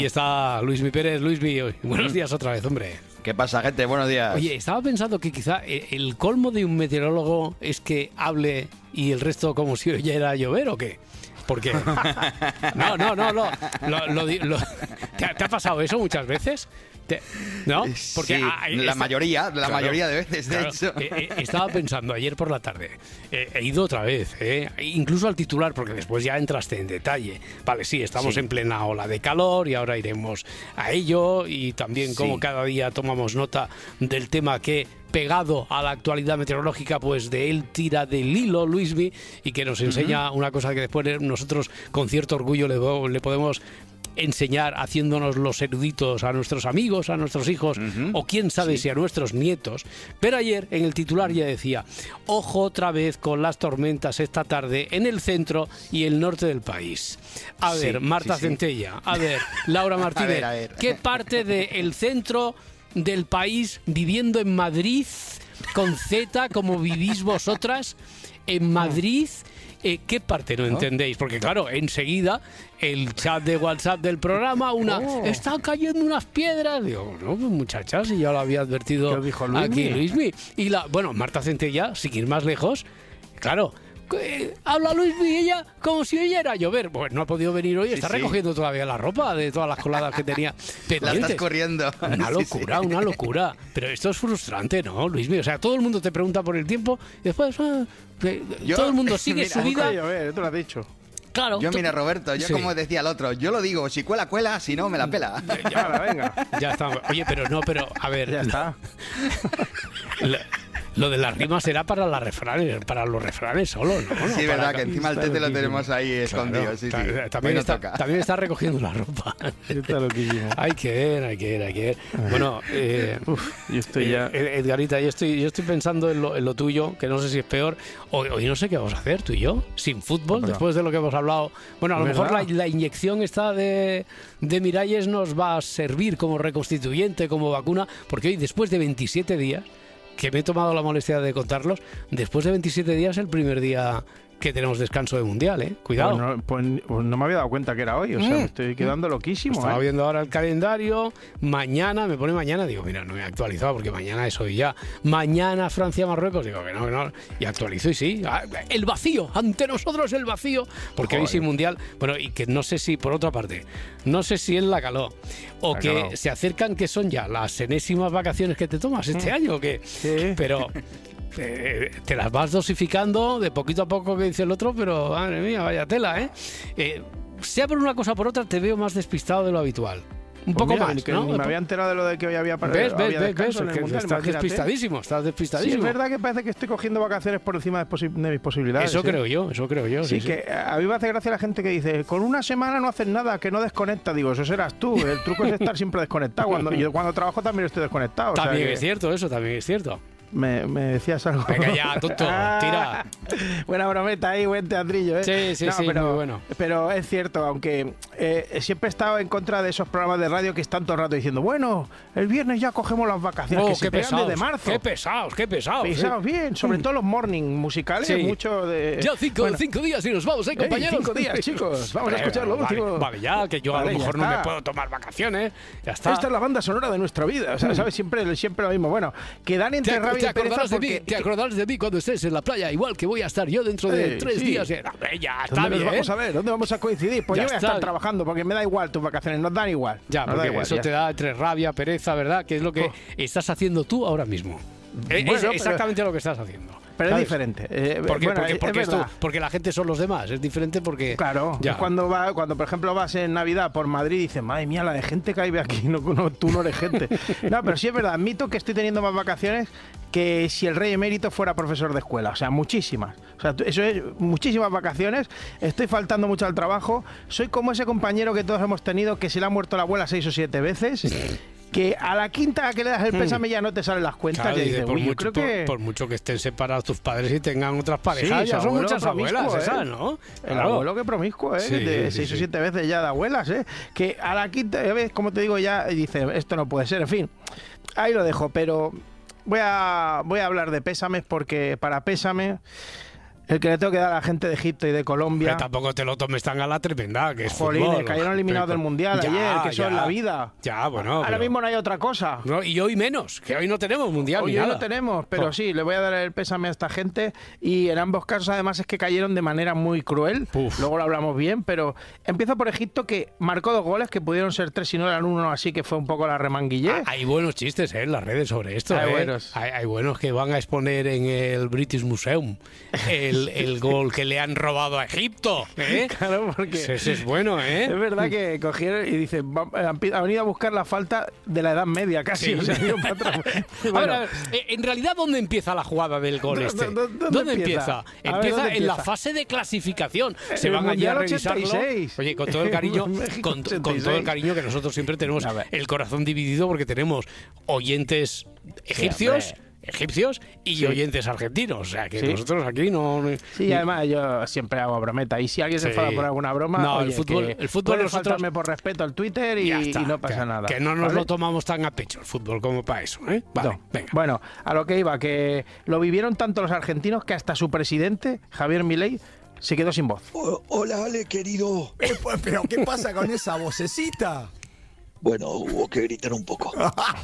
Y está Luismi Pérez. Luismi, buenos días otra vez, hombre. ¿Qué pasa, gente? Buenos días. Oye, estaba pensando que quizá el colmo de un meteorólogo es que hable y el resto como si ya era llover, ¿o qué? Porque no. ¿Te ha pasado eso muchas veces? ¿No? Porque sí, la mayoría de veces, de hecho. Estaba pensando ayer por la tarde, he ido otra vez, incluso al titular, porque después ya entraste en detalle. Vale, sí, estamos en plena ola de calor y ahora iremos a ello, y también como cada día tomamos nota del tema que, pegado a la actualidad meteorológica, pues de él tira del hilo Luismi, y que nos enseña una cosa que después nosotros con cierto orgullo le podemos enseñar, haciéndonos los eruditos a nuestros amigos, a nuestros hijos, o quién sabe si a nuestros nietos. Pero ayer en el titular ya decía: ojo otra vez con las tormentas esta tarde en el centro y el norte del país. A ver, Marta Centella, a ver, Laura Martínez, a ver. ¿qué parte del centro del país, viviendo en Madrid, con Z, como vivís vosotras, en Madrid, qué parte no entendéis? Porque claro, enseguida el chat de WhatsApp del programa, están cayendo unas piedras. Digo, no, pues muchachas, y ya lo había advertido aquí Luismi. Y Marta Centella, sin ir más lejos, claro, habla Luismi y ella como si ella era llover. Pues no ha podido venir hoy, está recogiendo todavía la ropa de todas las coladas que tenía pendientes. La estás corriendo. Una locura. Pero esto es frustrante, ¿no, Luismi? O sea, todo el mundo te pregunta por el tiempo y después todo el mundo sigue su vida. Tú lo has dicho. Claro. Mira, Roberto, como decía el otro, yo lo digo, si cuela, si no, me la pela. Ya, venga. Ya está. Oye, pero a ver. Ya está. Lo de las rimas será para los refranes solo, ¿no? Sí, verdad, que encima el tete lo tenemos ahí escondido. Sí. También está recogiendo la ropa. Está loquísimo. Hay que ver. Bueno, yo estoy ya... Edgarita, yo estoy pensando en lo tuyo, que no sé si es peor. Hoy no sé qué vamos a hacer, tú y yo, sin fútbol, después de lo que hemos hablado. Bueno, a lo mejor la inyección esta de Miralles nos va a servir como reconstituyente, como vacuna, porque hoy, después de 27 días, que me he tomado la molestia de contarlos, después de 27 días, el primer día que tenemos descanso de Mundial, Cuidado. Pues no me había dado cuenta que era hoy, o sea, me estoy quedando loquísimo. Estaba viendo ahora el calendario, me pone mañana, digo, mira, no me he actualizado porque mañana es hoy ya. Mañana Francia-Marruecos, digo que no, y actualizo y sí. El vacío, ante nosotros el vacío, porque hoy sin Mundial, bueno, y que no sé si, por otra parte, no sé si él la caló, o que se acercan, que son ya las enésimas vacaciones que te tomas este año, que pero... te las vas dosificando de poquito a poco, que dice el otro, pero madre mía, vaya tela, sea por una cosa o por otra, te veo más despistado de lo habitual. Un poco más, que ¿no? Me había enterado de lo de que hoy había ¿Ves? Estás despistadísimo. Sí, es verdad que parece que estoy cogiendo vacaciones por encima de mis posibilidades. Eso creo yo. Sí, que a mí me hace gracia la gente que dice, con una semana no haces nada, que no desconecta. Digo, eso serás tú. El truco es estar siempre desconectado. Yo cuando trabajo también estoy desconectado. También es cierto eso, también es cierto. Me decías algo. Venga ya, tonto, tira. Buena brometa ahí, buen teatrillo, ¿eh? Sí, pero, muy bueno. Pero es cierto, aunque siempre he estado en contra de esos programas de radio que están todo el rato diciendo, bueno, el viernes ya cogemos las vacaciones, que se pegan desde marzo. Qué pesados. Pesados, bien, sobre todo los morning musicales, mucho de... Ya 5 días y nos vamos, compañeros. 5 días, chicos, vamos a escuchar lo último. Vale, ya, que yo a lo mejor no me puedo tomar vacaciones, ya está. Esta es la banda sonora de nuestra vida, o sea, ¿sabes? Siempre lo mismo. Bueno, que dan entre rabia y pereza porque... Te acordarás de mí cuando estés en la playa, igual que voy a estar yo dentro de 3 días. Ya está bien. Vamos a ver, ¿dónde vamos a coincidir? Pues yo voy a estar trabajando, porque me da igual tus vacaciones, nos dan igual. Ya, porque eso te da entre rabia, pereza, ¿verdad? Que es lo que estás haciendo tú ahora mismo. Es exactamente lo que estás haciendo. Pero ¿sabes? Es diferente. Porque la gente son los demás. Es diferente porque... Claro. Ya. Cuando por ejemplo, vas en Navidad por Madrid y dices, madre mía, la de gente que hay aquí, tú no eres gente. No, pero sí es verdad. Admito que estoy teniendo más vacaciones que si el rey emérito fuera profesor de escuela. O sea, muchísimas. O sea, eso es muchísimas vacaciones. Estoy faltando mucho al trabajo. Soy como ese compañero que todos hemos tenido que se le ha muerto la abuela 6 o 7 veces... que a la quinta que le das el pésame ya no te salen las cuentas. Claro, y dices, por mucho que estén separados tus padres y tengan otras parejas, ya son muchas abuelas esas, ¿no? El abuelo que promiscuo, de 6 o 7 veces ya de abuelas, que a la quinta vez, como te digo, ya dice, esto no puede ser, en fin, ahí lo dejo, pero voy a hablar de pésames, porque para pésame El que le tengo que dar a la gente de Egipto y de Colombia. Pero tampoco te lo tomes tan a la tremenda, que es Jolines, fútbol. cayeron eliminados del Mundial ayer, que eso es la vida. Ya, bueno. Ahora mismo no hay otra cosa. No, y hoy menos, que hoy no tenemos Mundial Hoy ni nada. no tenemos, pero sí, le voy a dar el pésame a esta gente. Y en ambos casos, además, es que cayeron de manera muy cruel. Uf. Luego lo hablamos bien, pero empiezo por Egipto, que marcó 2 goles, que pudieron ser 3 y no eran 1, así que fue un poco la remanguillé. Hay buenos chistes en las redes sobre esto. Hay buenos. Hay buenos que van a exponer en el British Museum el gol que le han robado a Egipto. Claro, porque Ese es bueno, ¿eh? es verdad que cogieron y dicen, han venido a buscar la falta de la Edad Media casi. Sí. O sea, ido para atrás. A ver, en realidad, ¿dónde empieza la jugada del gol este? ¿Dónde empieza? A ver, Empieza ¿dónde en la empieza? fase de clasificación. Se el van allí a Mundial revisarlo. 86. Oye, con todo el cariño, México con todo 86. el cariño que nosotros siempre tenemos A ver. el corazón dividido porque tenemos oyentes egipcios. Y Sí. oyentes argentinos, o sea que Sí. nosotros aquí no. Sí, además yo siempre hago brometa. Y si alguien se Sí. enfada por alguna broma, No, oye, el fútbol puede nosotros- faltarme por respeto al Twitter y, Ya y está, no pasa que, nada. Que no nos ¿vale? lo tomamos tan a pecho el fútbol como para eso, ¿eh? Vale, No. venga. Bueno, a lo que iba, que lo vivieron tanto los argentinos que hasta su presidente, Javier Milei, se quedó sin voz. Hola, Ale, querido. Pero ¿qué pasa con esa vocecita? Bueno, hubo que gritar un poco.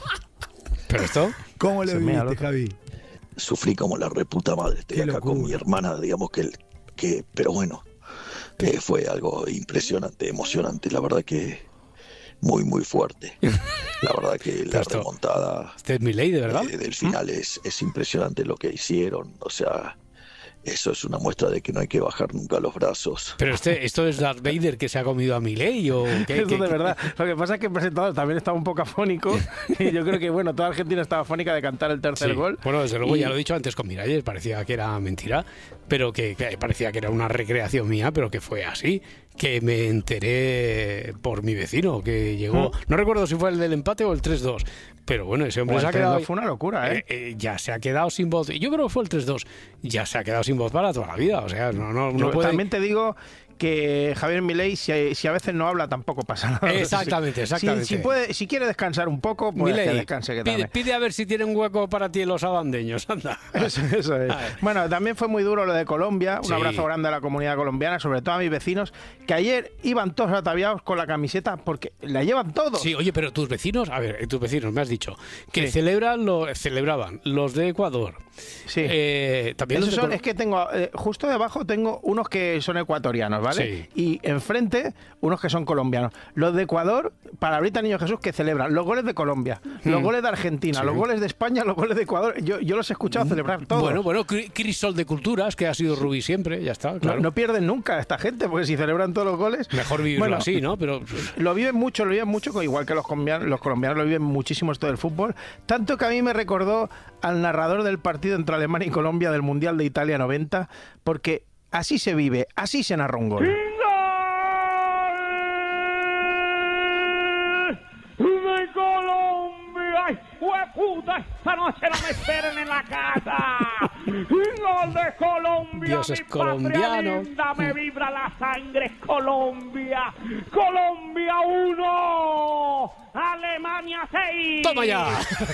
¿Pero esto? ¿Cómo lo Se mea, viviste, loco. Javi? Sufrí como la reputa madre. Estoy Qué acá locura. con mi hermana, digamos pero bueno, fue algo impresionante, emocionante. La verdad que muy, muy fuerte. La verdad que la Esto- remontada ¿Este es mi ley, de verdad? del final es impresionante lo que hicieron. O sea, eso es una muestra de que no hay que bajar nunca los brazos. ¿Pero esto es Darth Vader que se ha comido a Milei o qué? Eso de verdad. Lo que pasa es que el presentador también estaba un poco afónico y yo creo que, bueno, toda Argentina estaba afónica de cantar el tercer Sí. gol. Bueno, desde luego Y- ya lo he dicho antes con Miralles, parecía que era mentira, pero que parecía que era una recreación mía, pero que fue así, que me enteré por mi vecino, que llegó, no recuerdo si fue el del empate o el 3-2, pero bueno, ese hombre Bueno, se ha el 3-2 quedado... fue una locura, ¿eh? Ya se ha quedado sin voz, yo creo que fue el 3-2, ya se ha quedado sin voz para toda la vida, o sea, no Yo puede... también te digo que Javier Milei, si a veces no habla, tampoco pasa nada. Exactamente, Si- exactamente. Si quiere descansar un poco, pues Milei, que descanse. Que también. pide a ver si tiene un hueco para ti en los abandeños, anda. Eso es. ver. Bueno, también fue muy duro lo de Colombia. Un Sí. abrazo grande a la comunidad colombiana, sobre todo a mis vecinos, que ayer iban todos ataviados con la camiseta porque la llevan todos. Sí, oye, pero tus vecinos, a ver, tus vecinos me has dicho que Sí. celebraban los de Ecuador. Sí. También Esos los de son, es que tengo, justo debajo tengo unos que son ecuatorianos, ¿vale? Sí. Y enfrente unos que son colombianos. Los de Ecuador, palabrita Niño Jesús, que celebran los goles de Colombia, los goles de Argentina, Sí. los goles de España, los goles de Ecuador. Yo los he escuchado celebrar todos. Bueno, crisol de culturas, que ha sido Rubí siempre, ya está, claro. No pierden nunca esta gente, porque si celebran todos los goles... Mejor vivirlo Bueno, así, ¿no? Pero Lo viven mucho, igual que los colombianos lo viven muchísimo esto del fútbol. Tanto que a mí me recordó al narrador del partido entre Alemania y Colombia del Mundial de Italia 90, porque así se vive, así se narra un gol. De Colombia. ¡Ay, hueputa! Esta noche no me esperen en la casa. Gol de Colombia. Dios es mi patria colombiano. linda, me vibra la sangre. Colombia. Colombia 1. Alemania 6. ¡toma ya!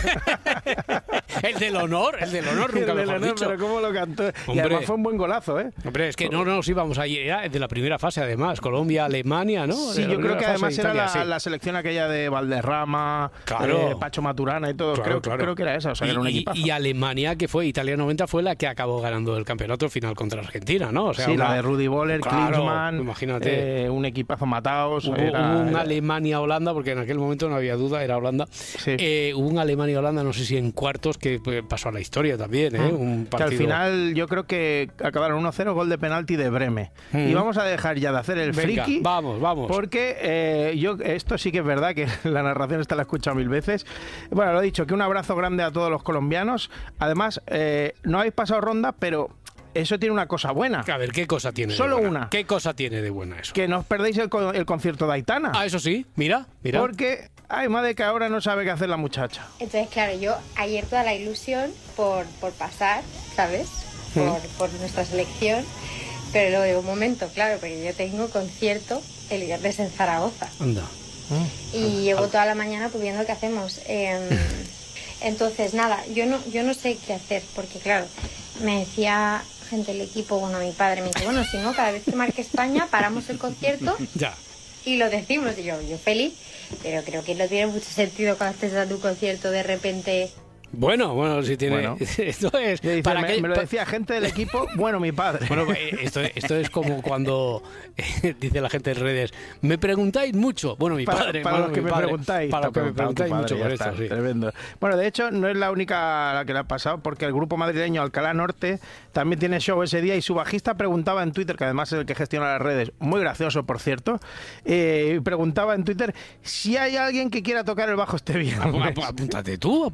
el del honor, nunca mejor dicho. Pero cómo lo cantó. Y Hombre. además fue un buen golazo, ¿eh? Hombre, es que no nos íbamos a ir, era de la primera fase además, Colombia, Alemania, ¿no? Sí, De la yo creo primera que fase además de era Italia, sí. la selección aquella de Valderrama, Claro. Pacho Maturana y todo. Claro, Creo que era esa, o sea, que era un equipazo. y Alemania, que fue Italia 90, fue la que acabó ganando el campeonato final contra Argentina, ¿no? O sea, Sí, una- la de Rudy Boller, Claro, Klinsmann, imagínate. un equipazo mataos. Hubo un Alemania-Holanda, porque en aquel momento no había duda, era Holanda. Sí. Hubo un Alemania-Holanda, no sé si en cuartos, que pasó a la historia también, ¿eh? Un Que partido... al final yo creo que acabaron 1-0, gol de penalti de Breme. Y vamos a dejar ya de hacer el Venga, friki. vamos. Porque esto sí que es verdad, que la narración esta la he escuchado 1000 veces. Bueno, lo he dicho, que un abrazo grande a todos los colombianos. Además, no habéis pasado ronda, pero eso tiene una cosa buena. A ver, ¿qué cosa tiene Solo de buena? una. ¿Qué cosa tiene de buena eso? Que no os perdéis el concierto de Aitana. Ah, eso sí, mira. Porque hay madre que ahora no sabe qué hacer la muchacha. Entonces, claro, yo ayer toda la ilusión por pasar, ¿sabes? Por nuestra selección. Pero luego digo, un momento, claro, porque yo tengo concierto el viernes en Zaragoza. Anda. Y llevo toda la mañana pues viendo qué hacemos. Entonces, nada, yo no sé qué hacer, porque claro, me decía gente del equipo, bueno, mi padre me dice, bueno, si no, cada vez que marque España, paramos el concierto Ya. y lo decimos. Y yo feliz, pero creo que no tiene mucho sentido cuando estés dando un concierto de repente... Bueno, si tiene... Bueno. Esto es... Dice, para me que, lo decía gente del equipo, bueno, mi padre. Bueno, esto es como cuando dice la gente en redes, me preguntáis mucho. Bueno, mi padre. Para bueno, los que mi me padre, preguntáis. Para los que me preguntáis mucho por está, esto, sí. Tremendo. Bueno, de hecho, no es la única a la que le ha pasado, porque el grupo madrileño Alcalá Norte también tiene show ese día y su bajista preguntaba en Twitter, que además es el que gestiona las redes, muy gracioso, por cierto, preguntaba en Twitter si hay alguien que quiera tocar el bajo este viernes. Apúntate tú.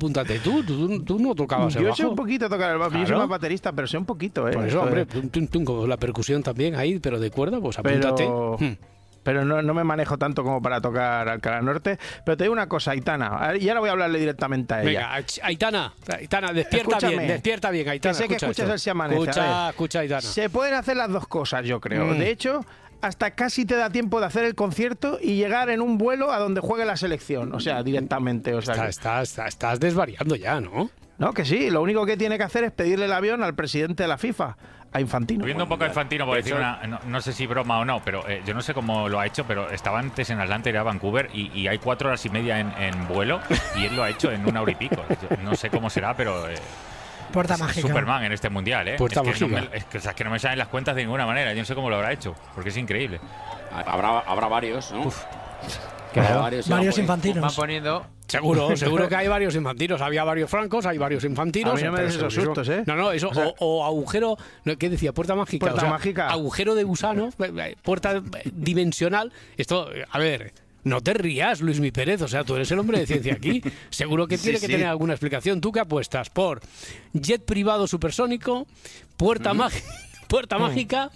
Tú no tocabas el Yo bajo. sé un poquito tocar el bajo, yo soy Claro. más baterista, pero sé un poquito, ¿eh? Por eso, hombre, como la percusión también ahí, pero de cuerda, pues apúntate. Pero no me manejo tanto como para tocar Alcalá Norte. Pero te digo una cosa, Aitana, y ahora voy a hablarle directamente a ella. Venga, Aitana, despierta Escúchame, despierta bien, Aitana. que sé que escucha escuchas esto. el Se Amanece, a ver. Escucha, Aitana. Se pueden hacer las dos cosas, yo creo. De hecho, hasta casi te da tiempo de hacer el concierto y llegar en un vuelo a donde juegue la selección. O sea, directamente. O sea, Estás desvariando ya, ¿no? no, que sí. Lo único que tiene que hacer es pedirle el avión al presidente de la FIFA, a Infantino. Viendo un poco a Infantino, por decir no sé si broma o no, pero yo no sé cómo lo ha hecho, pero estaba antes en Atlanta, irá a Vancouver y hay 4 horas y media en vuelo y él lo ha hecho en 1 hora y pico. Yo no sé cómo será, pero... Puerta mágica. Superman en este mundial, ¿eh? Puerta es que mágica. es que no me salen las cuentas de ninguna manera. Yo no sé cómo lo habrá hecho, porque es increíble. Habrá varios, ¿no? Claro. Varios Infantinos. Van poniendo... Seguro que hay varios infantinos. Había varios francos, hay varios infantinos. A mí no me pero des esos sustos, ¿eh? No, eso, O sea, o agujero, ¿qué decía? Puerta mágica. Puerta mágica. Agujero de gusano, puerta dimensional. Esto, a ver... No te rías, Luis Mi Pérez, o sea, tú eres el hombre de ciencia aquí. Seguro que tiene que tener alguna explicación. ¿Tú qué apuestas? ¿Por jet privado supersónico, puerta mágica? Puerta mágica,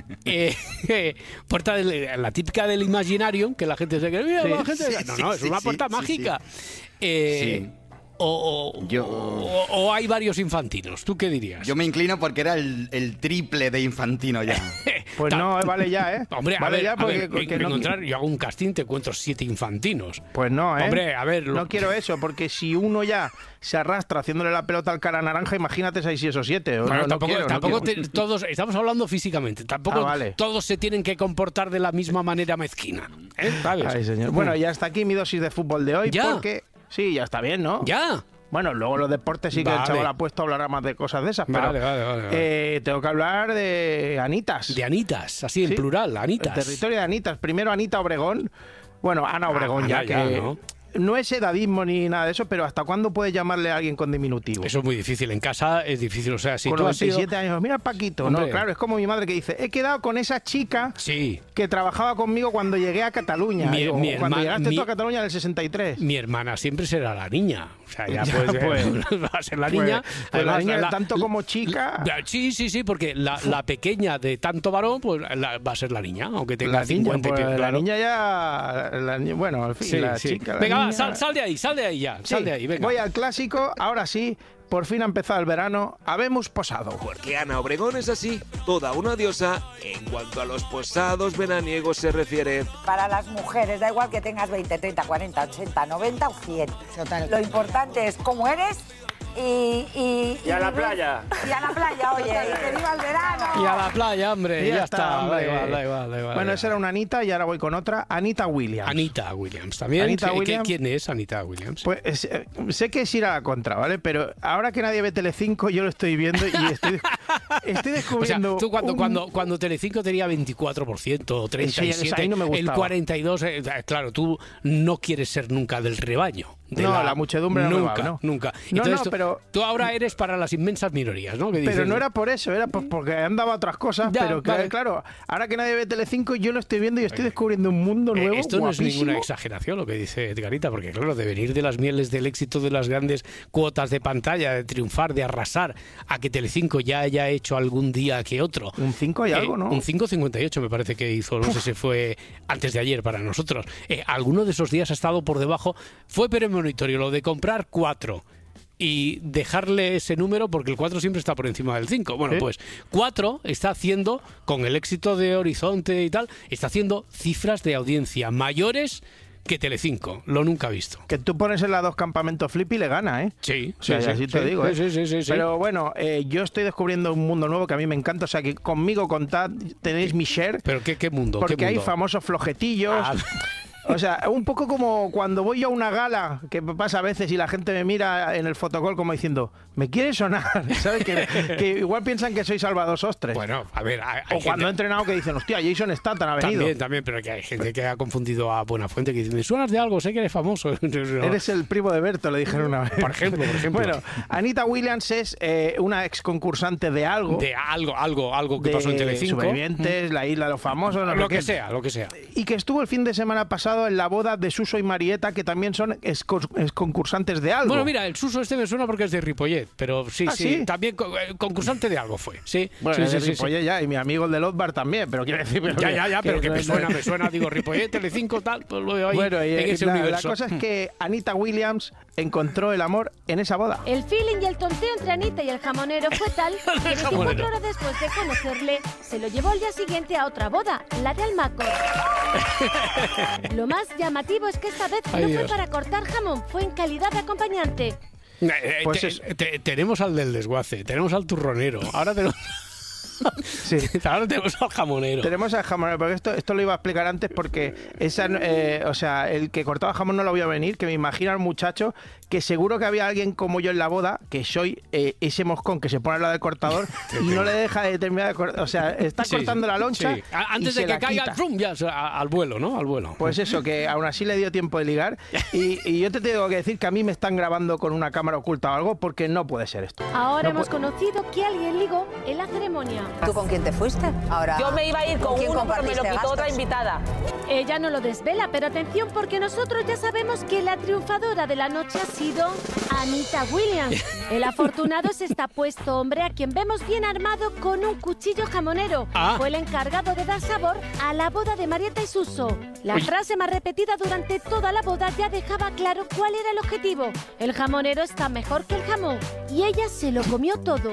puerta la típica del Imaginarium, que la gente se cree, mira, la gente... No, es una puerta mágica. O hay varios infantinos. ¿Tú qué dirías? Yo me inclino porque era el triple de Infantino ya. Pues no, vale ya, ¿eh? Hombre, vale ya porque yo hago un casting, te encuentro 7 infantinos. Pues no, ¿eh? Hombre, a ver... No quiero eso, porque si uno ya se arrastra haciéndole la pelota al cara naranja, imagínate 6 y esos 7. Bueno, tampoco quiero. todos... Estamos hablando físicamente. Tampoco vale. todos se tienen que comportar de la misma manera mezquina. ¿Sabes? Ay, señor. Bueno, y hasta aquí mi dosis de fútbol de hoy. ¿Ya? Porque... Sí, ya está bien, ¿no? ¿Ya? Bueno, luego los deportes sí que el chaval ha puesto a hablar más de cosas de esas, pero Vale. tengo que hablar de Anitas. De Anitas, así en plural, Anitas. El territorio de Anitas. Primero Anita Obregón. Bueno, Ana Obregón Ana ya, que ¿no? no es edadismo ni nada de eso, pero ¿hasta cuándo puedes llamarle a alguien con diminutivo? Eso es muy difícil. En casa es difícil. O sea, si con tú has 97 sido... años. Mira, Paquito. Hombre. No, claro, es como mi madre que dice, he quedado con esa chica Sí. que trabajaba conmigo cuando llegué a Cataluña. Mi- Digo, mi cuando herma- llegaste mi- tú a Cataluña en el 63. Mi hermana siempre será la niña. O sea, ya, Ya, pues, va a ser la niña. Pues la Además, niña, tanto como chica... Sí, porque la pequeña de tanto varón, pues va a ser la niña, aunque tenga La niña, 50 y pues, pico, la claro. niña ya... bueno, en fin, Sí, la sí. chica... la Venga, va, niña- sal de ahí ya. Sí, Sal de ahí, venga. voy al clásico, ahora sí, por fin ha empezado el verano, habemos posado. Porque Ana Obregón es así, toda una diosa en cuanto a los posados veraniegos se refiere. Para las mujeres, da igual que tengas 20, 30, 40, 80, 90 o 100. Lo importante es cómo eres y a la playa. Y a la playa, oye, y que viva el verano. Y a la playa, hombre, Y ya está. hombre. Da igual. Bueno, esa era una Anita y ahora voy con otra, Anita Williams. Anita Williams también. Anita Williams. ¿Quién es Anita Williams? Pues sé que es ir a la contra, ¿vale? Pero ahora que nadie ve Telecinco, yo lo estoy viendo y estoy O sea, descubriendo... tú cuando Telecinco tenía 24% o 37%, ahí no me el gustaba. 42%, claro, tú no quieres ser nunca del rebaño. No, la muchedumbre no me va, nunca, ¿no? nunca. No, Entonces, pero... Tú ahora eres para las inmensas minorías, ¿no? Que Pero dices, no era por eso, era porque andaba otras cosas, Ya, pero vale. claro, ahora que nadie ve Telecinco, yo lo estoy viendo y estoy descubriendo un mundo nuevo, esto no es guapísimo. ninguna exageración lo que dice Edgarita, porque claro, de venir de las mieles del éxito de las grandes cuotas de pantalla, de triunfar, de arrasar, a que Telecinco ya haya hecho algún día que otro. Un 5 y algo, ¿no? Un 5,58 me parece que hizo, no sé si fue antes de ayer para nosotros. Alguno de esos días ha estado por debajo, fue premonitorio lo de comprar 4 y dejarle ese número porque el 4 siempre está por encima del 5. Bueno, ¿Sí? pues 4 está haciendo, con el éxito de Horizonte y tal, está haciendo cifras de audiencia mayores que Telecinco. Lo nunca visto. Que tú pones en la 2 Campamento Flip y le gana, ¿eh? Sí, O sea, sí, así te digo, ¿eh? Sí. Pero bueno, yo estoy descubriendo un mundo nuevo que a mí me encanta. O sea, que conmigo contad, tenéis mi share. ¿Pero qué mundo? Porque ¿Qué mundo? hay famosos flojetillos. O sea, un poco como cuando voy a una gala, que pasa a veces y la gente me mira en el fotocall como diciendo, ¿me quieres sonar? ¿Sabes? Que igual piensan que soy Salvador Sostres. Bueno, a ver... O cuando he entrenado que dicen, hostia, Jason Statham ha venido. También, pero que hay gente que ha confundido a Buenafuente, que dice, me suenas de algo, sé que eres famoso. No. Eres el primo de Berto, le dijeron una vez. Por ejemplo. Bueno, Anita Williams es una ex concursante de algo. De algo que pasó en Telecinco. Supervivientes, La Isla de los Famosos. No lo que sea. Y que estuvo el fin de semana pasado en la boda de Suso y Marieta, que también son ex concursantes de algo. Bueno, mira, el Suso me suena porque es de Ripollet, pero sí, también concursante de algo fue. Sí, bueno, sí, Ripollet ya, y mi amigo el de Lotbar también, pero quiero decir... pero que me suena, digo, Ripollet, Telecinco, tal, pues lo veo ahí en ese universo. La cosa es que Anita Williams encontró el amor en esa boda. El feeling y el tonteo entre Anita y el jamonero fue tal que 24 horas después de conocerle, se lo llevó al día siguiente a otra boda, la de Almacor. Lo más llamativo es que esta vez no fue para cortar jamón, fue en calidad de acompañante. Pues tenemos al del desguace, tenemos al turronero, ahora tenemos... Sí. Ahora tenemos al jamonero. Tenemos al jamonero, porque esto lo iba a explicar antes porque o sea, el que cortaba jamón no lo voy a venir, que me imagino al muchacho que seguro que había alguien como yo en la boda, que soy ese moscón que se pone al lado del cortador y no le deja de terminar de cortar. O sea, está cortando la loncha. Sí. Antes de que caiga al vuelo, ¿no? Al vuelo. Pues eso, que aún así le dio tiempo de ligar. Y yo te tengo que decir que a mí me están grabando con una cámara oculta o algo, porque no puede ser esto. Ahora hemos conocido que alguien ligó en la ceremonia. ¿Tú con quién te fuiste? Ahora, yo me iba a ir con uno, pero me lo quitó otra invitada. Ella no lo desvela, pero atención, porque nosotros ya sabemos que la triunfadora de la noche ha sido Anita Williams. El afortunado es este apuesto hombre a quien vemos bien armado con un cuchillo jamonero. Fue el encargado de dar sabor a la boda de Marieta y Suso. La frase más repetida durante toda la boda ya dejaba claro cuál era el objetivo. El jamonero está mejor que el jamón. Y ella se lo comió todo.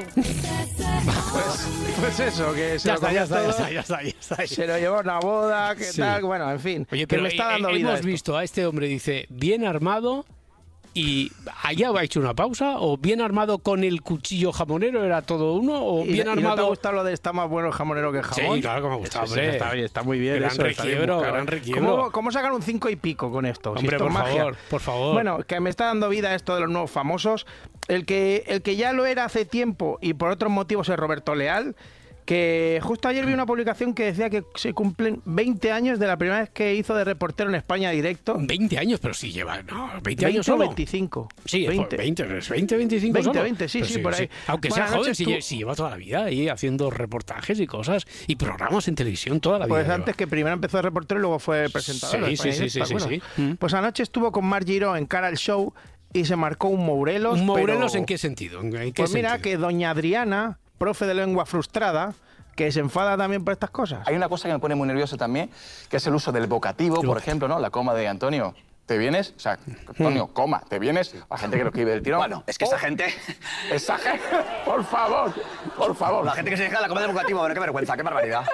Pues eso, que se ya está. Se lo llevó a una boda, que tal, bueno, en fin. Oye, que pero me está dando vida hemos esto. visto a este hombre, dice, bien armado. ¿Y allá ha hecho una pausa? ¿O bien armado con el cuchillo jamonero era todo uno? ¿O bien armado? ¿No te ha gustado lo de está más bueno el jamonero que el jamón? Sí, claro que me ha gustado, Sí, está muy bien. Gran requiebro. ¿Cómo sacar un 5 y pico con esto? Hombre, si esto por favor. Bueno, que me está dando vida esto de los nuevos famosos. El que ya lo era hace tiempo y por otros motivos es Roberto Leal, que justo ayer vi una publicación que decía que se cumplen 20 años de la primera vez que hizo de reportero en España directo. 20 años, pero sí lleva, no, 20 años solo. 25. Sí, 20, 25 20, solo. 20, sí, por ahí. Aunque sea joven, si lleva toda la vida ahí haciendo reportajes y cosas y programas en televisión toda la vida. Pues antes que primero empezó de reportero y luego fue presentador. Sí. Pues anoche estuvo con Mar Giró en Cara al Show y se marcó un Mourelos. ¿Un Mourelos en qué sentido? Pues mira, que doña Adriana, profe de lengua frustrada, que se enfada también por estas cosas. Hay una cosa que me pone muy nervioso también, que es el uso del vocativo, por ejemplo, ¿no? La coma de Antonio. ¿Te vienes? O sea, Antonio, coma, ¿te vienes? La gente que lo escribe del tirón. Bueno, es que esa gente... Esa gente, por favor. La gente que se deja la coma del vocativo, bueno, qué vergüenza, qué barbaridad.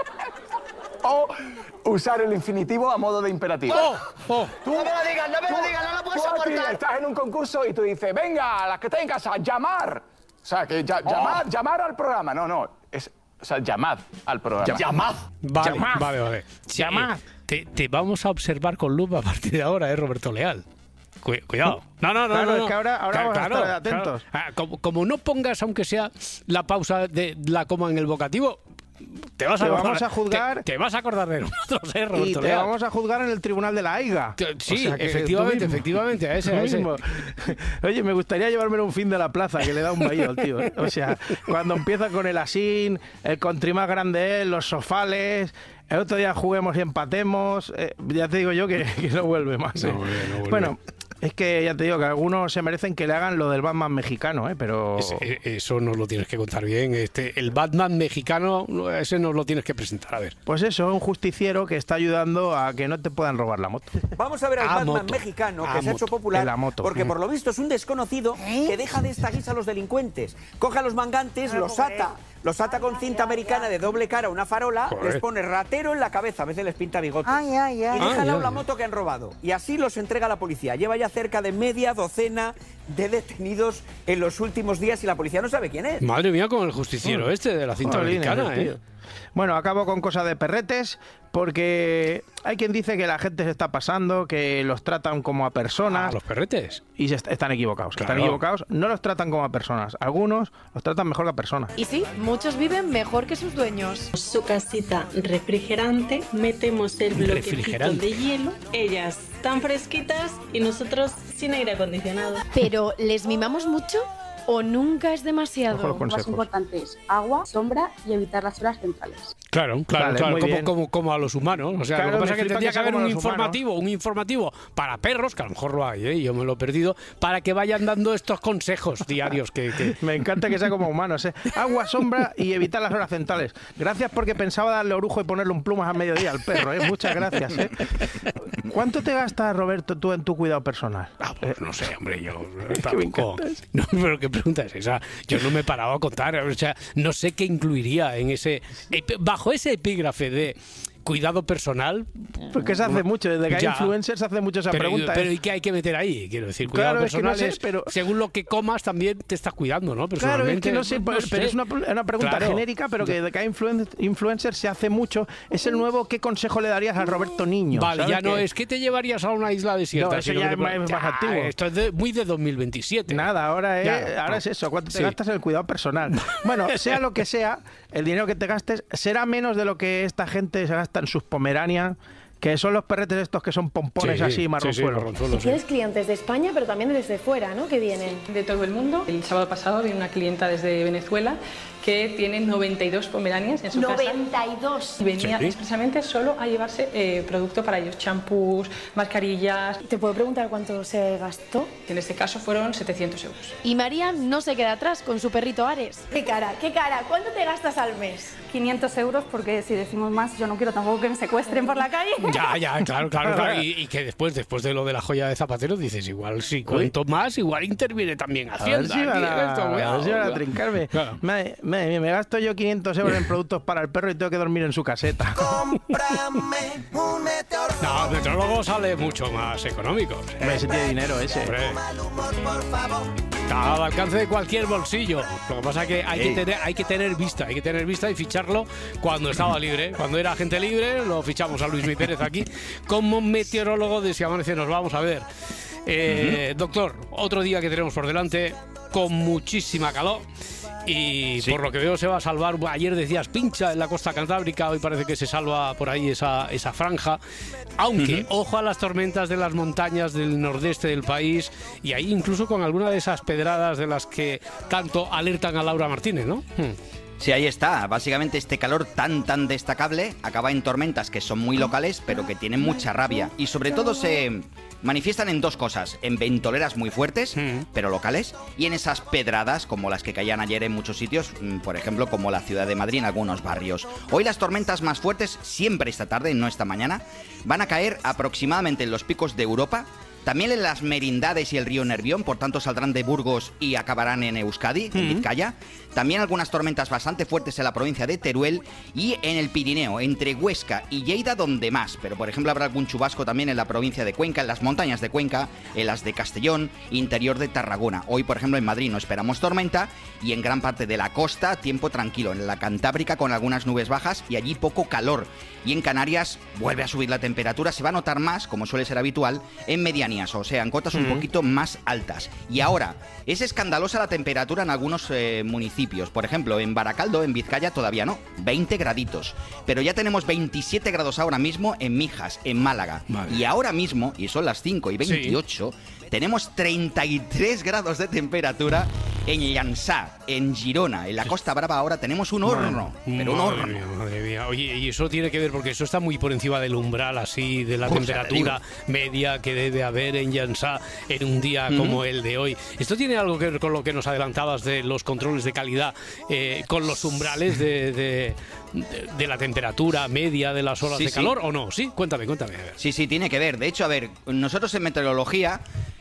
O usar el infinitivo a modo de imperativo. Tú, no me lo digas, no lo puedo soportar. Estás en un concurso y tú dices, venga, las que tengas a llamar. O sea, que llamar al programa. No, o sea, llamad al programa. Llamad. Vale. Llamad. Te vamos a observar con lupa a partir de ahora, Roberto Leal. Cuidado. No. Claro, es que ahora vamos a estar atentos. Como no pongas, aunque sea la pausa de la coma en el vocativo, te vas a juzgar. Te vas a acordar de nosotros, Roberto Leal. Y te vamos a juzgar en el tribunal de la AIGA. Sí, o sea, efectivamente, a ese mismo. Oye, me gustaría llevármelo un fin de la plaza, que le da un vaído al tío. O sea, cuando empieza con el asín, el country más grande, los sofales. El otro día juguemos y empatemos. Ya te digo yo que no vuelve más. No vuelve. Bueno. Es que ya te digo que algunos se merecen que le hagan lo del Batman mexicano, pero... Eso nos lo tienes que contar bien. El Batman mexicano, ese nos lo tienes que presentar, a ver. Pues eso, un justiciero que está ayudando a que no te puedan robar la moto. Vamos a ver al Batman mexicano, que se ha hecho popular, porque por lo visto es un desconocido que deja de esta guisa a los delincuentes. Coge a los mangantes, los ata, los ata con cinta americana de doble cara a una farola, les pone ratero en la cabeza, a veces les pinta bigotes. Y deja al lado la moto que han robado. Y así los entrega a la policía. Lleva ya cerca de media docena de detenidos en los últimos días y la policía no sabe quién es. Madre mía, con el justiciero de la cinta americana, Bueno, acabo con cosas de perretes, porque hay quien dice que la gente se está pasando, que los tratan como a personas. ¿Los perretes? Y están equivocados. Claro. Están equivocados. No los tratan como a personas. Algunos los tratan mejor que a personas. Y sí, muchos viven mejor que sus dueños. Su casita refrigerante, metemos el bloquecito de hielo, ellas tan fresquitas y nosotros sin aire acondicionado. Pero, ¿les mimamos mucho o nunca es demasiado? Lo más importante es agua, sombra y evitar las horas centrales. Claro, como a los humanos. O sea, Claro, lo que pasa me es que flipa tendría que que haber sea un como los informativo para perros, que a lo mejor lo hay, yo me lo he perdido, para que vayan dando estos consejos diarios que... Me encanta que sea como humanos, Agua, sombra y evitar las horas centrales. Gracias, porque pensaba darle orujo y ponerle un plumas a mediodía al perro, Muchas gracias, ¿Cuánto te gastas, Roberto, tú en tu cuidado personal? Pues no sé, hombre, yo tampoco... No, pero ¿qué pregunta es esa? Yo no me he parado a contar, o sea, no sé qué incluiría en bajo ese epígrafe de cuidado personal. Porque se hace mucho, desde que hay influencers se hace mucho esa pregunta. Pero ¿y qué hay que meter ahí? Quiero decir, cuidado personal es que no sé, según lo que comas también te estás cuidando, ¿no? Claro, es que no sé, pero es una pregunta genérica, pero que desde que hay influencers se hace mucho. Es el nuevo, ¿qué consejo le darías a Roberto Niño? Vale, ya no es, ¿qué te llevarías a una isla desierta? No, eso ya es más activo. Esto es muy de 2027. Nada, ahora es eso, ¿cuánto te gastas en el cuidado personal? Bueno, sea lo que sea, el dinero que te gastes será menos de lo que esta gente se gasta en sus Pomeranian, que son los perretes estos que son pompones así, marronzuelos. Y tienes clientes de España, pero también desde fuera, ¿no? Que vienen de todo el mundo. El sábado pasado vino una clienta desde Venezuela que tiene 92 pomeranias en su casa. ¡92! Y venía expresamente solo a llevarse producto para ellos, champús, mascarillas. ¿Te puedo preguntar cuánto se gastó? En este caso fueron 700 euros. Y María no se queda atrás con su perrito Ares. ¡Qué cara! ¿Cuánto te gastas al mes? 500 euros, porque si decimos más, yo no quiero tampoco que me secuestren por la calle. Claro. Y que después de lo de la joya de Zapatero, dices, igual si cuento más, igual interviene también Hacienda. A ver si van a trincarme. Claro. Me gasto yo 500 euros en productos para el perro y tengo que dormir en su caseta. ¡Cómprame un meteorólogo! No, el meteorólogo sale mucho más económico. Ese tiene dinero, ese. Está al alcance de cualquier bolsillo. Lo que pasa es que hay que tener vista y ficharlo cuando estaba libre. Cuando era agente libre, lo fichamos a Luis Mi Pérez aquí como meteorólogo de Si Amanece. Nos vamos a ver. Doctor, otro día que tenemos por delante con muchísima calor. Y por lo que veo se va a salvar. Ayer decías pincha en la costa cantábrica, hoy parece que se salva por ahí esa franja. Aunque, ojo a las tormentas de las montañas del nordeste del país, y ahí incluso con alguna de esas pedradas de las que tanto alertan a Laura Martínez, ¿no? Sí, ahí está. Básicamente este calor tan destacable acaba en tormentas que son muy locales, pero que tienen mucha rabia. Y sobre todo se manifiestan en dos cosas: en ventoleras muy fuertes, pero locales, y en esas pedradas como las que caían ayer en muchos sitios, por ejemplo como la ciudad de Madrid en algunos barrios. Hoy las tormentas más fuertes, siempre esta tarde, no esta mañana, van a caer aproximadamente en los picos de Europa, también en las Merindades y el río Nervión, por tanto saldrán de Burgos y acabarán en Euskadi, en Vizcaya. También algunas tormentas bastante fuertes en la provincia de Teruel y en el Pirineo, entre Huesca y Lleida, donde más. Pero por ejemplo habrá algún chubasco también en la provincia de Cuenca, en las montañas de Cuenca, en las de Castellón, interior de Tarragona. Hoy por ejemplo en Madrid no esperamos tormenta y en gran parte de la costa tiempo tranquilo. En la Cantábrica con algunas nubes bajas y allí poco calor. Y en Canarias vuelve a subir la temperatura, se va a notar más, como suele ser habitual, en medianías, o sea, en cotas un poquito más altas. Y ahora, es escandalosa la temperatura en algunos municipios. Por ejemplo, en Baracaldo, en Vizcaya, todavía no, 20 graditos. Pero ya tenemos 27 grados ahora mismo en Mijas, en Málaga. Vale. Y ahora mismo, y son las 5:28, tenemos 33 grados de temperatura en Llançà, en Girona. En la Costa Brava ahora tenemos un horno, pero un horno. Madre mía. Oye, y eso tiene que ver porque eso está muy por encima del umbral así de la temperatura media que debe haber en Llançà en un día como el de hoy. ¿Esto tiene algo que ver con lo que nos adelantabas de los controles de calidad, con los umbrales de la temperatura media de las olas de calor o no? Sí, cuéntame. A ver. Sí, tiene que ver. De hecho, a ver, nosotros en meteorología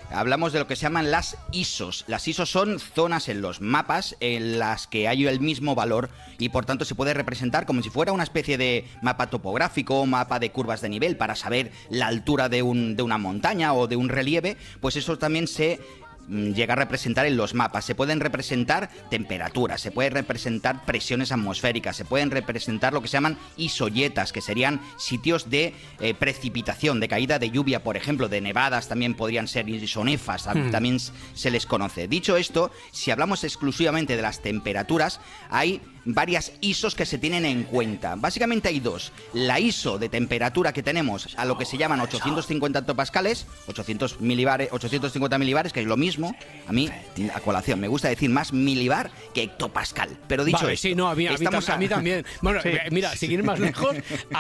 hablamos de lo que se llaman las ISOs. Las ISOs son zonas en los mapas en las que hay el mismo valor y por tanto se puede representar como si fuera una especie de mapa topográfico, mapa de curvas de nivel para saber la altura de una montaña o de un relieve, pues eso también se llega a representar en los mapas. Se pueden representar temperaturas, se pueden representar presiones atmosféricas, se pueden representar lo que se llaman isoyetas, que serían sitios de precipitación, de caída de lluvia, por ejemplo, de nevadas también podrían ser isonefas, también se les conoce. Dicho esto, si hablamos exclusivamente de las temperaturas, hay varias ISOs que se tienen en cuenta. Básicamente hay dos. La ISO de temperatura que tenemos a lo que se llaman 850 hectopascales, 850 milibares, que es lo mismo. A mí, a colación, me gusta decir más milibar que hectopascal. Pero dicho esto, sí, no, a mí también. Bueno, sí. Mira, sin ir más lejos,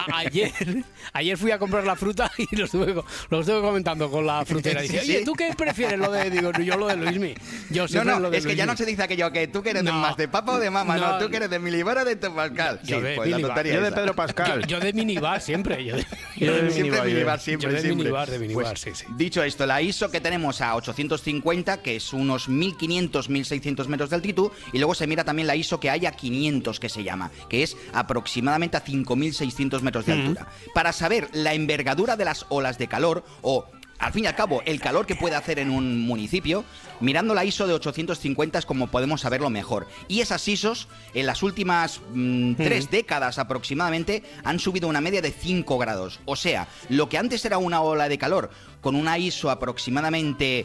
ayer fui a comprar la fruta y lo estuve comentando con la frutera. Dice, oye, ¿tú qué prefieres? Digo, yo lo de Luismi. Yo no, es que ya no se dice aquello que tú que eres más de papa o de mama, no, tú que eres de milibar o de hectopascal. Yo de Pedro Pascal. Yo de minibar siempre. Yo de minibar. Pues, sí. Dicho esto, la ISO que tenemos a 850, que es unos 1500, 1600 metros de altitud, y luego se mira también la ISO que hay a 500, que se llama, que es aproximadamente a 5600 metros de altura. Para saber la envergadura de las olas de calor o, al fin y al cabo, el calor que puede hacer en un municipio, mirando la ISO de 850 es como podemos saberlo mejor. Y esas ISOs, en las últimas 3 décadas aproximadamente, han subido una media de 5 grados. O sea, lo que antes era una ola de calor con una ISO aproximadamente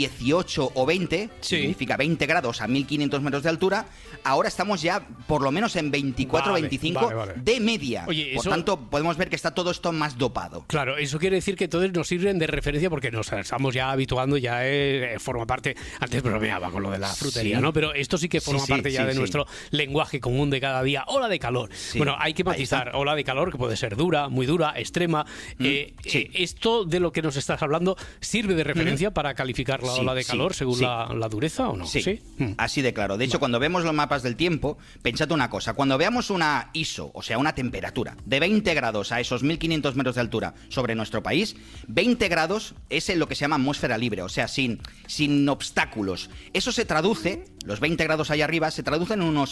18 o 20, significa 20 grados a 1500 metros de altura, ahora estamos ya por lo menos en 24 25 de media. Oye, por tanto, podemos ver que está todo esto más dopado. Claro, eso quiere decir que todos nos sirven de referencia porque nos estamos ya habituando, ya forma parte, antes bromeaba con lo de la frutería, ¿no? Pero esto sí que forma parte ya de nuestro lenguaje común de cada día. Ola de calor. Bueno, hay que matizar. Ola de calor que puede ser dura, muy dura, extrema. ¿Esto de lo que nos estás hablando sirve de referencia para calificar la ola de calor según la dureza o no? Sí, así de claro. De hecho, cuando vemos los mapas del tiempo, pensad una cosa. Cuando veamos una ISO, o sea, una temperatura de 20 grados a esos 1500 metros de altura sobre nuestro país, 20 grados es en lo que se llama atmósfera libre, o sea, sin obstáculos. Eso se traduce, los 20 grados allá arriba, se traducen en unos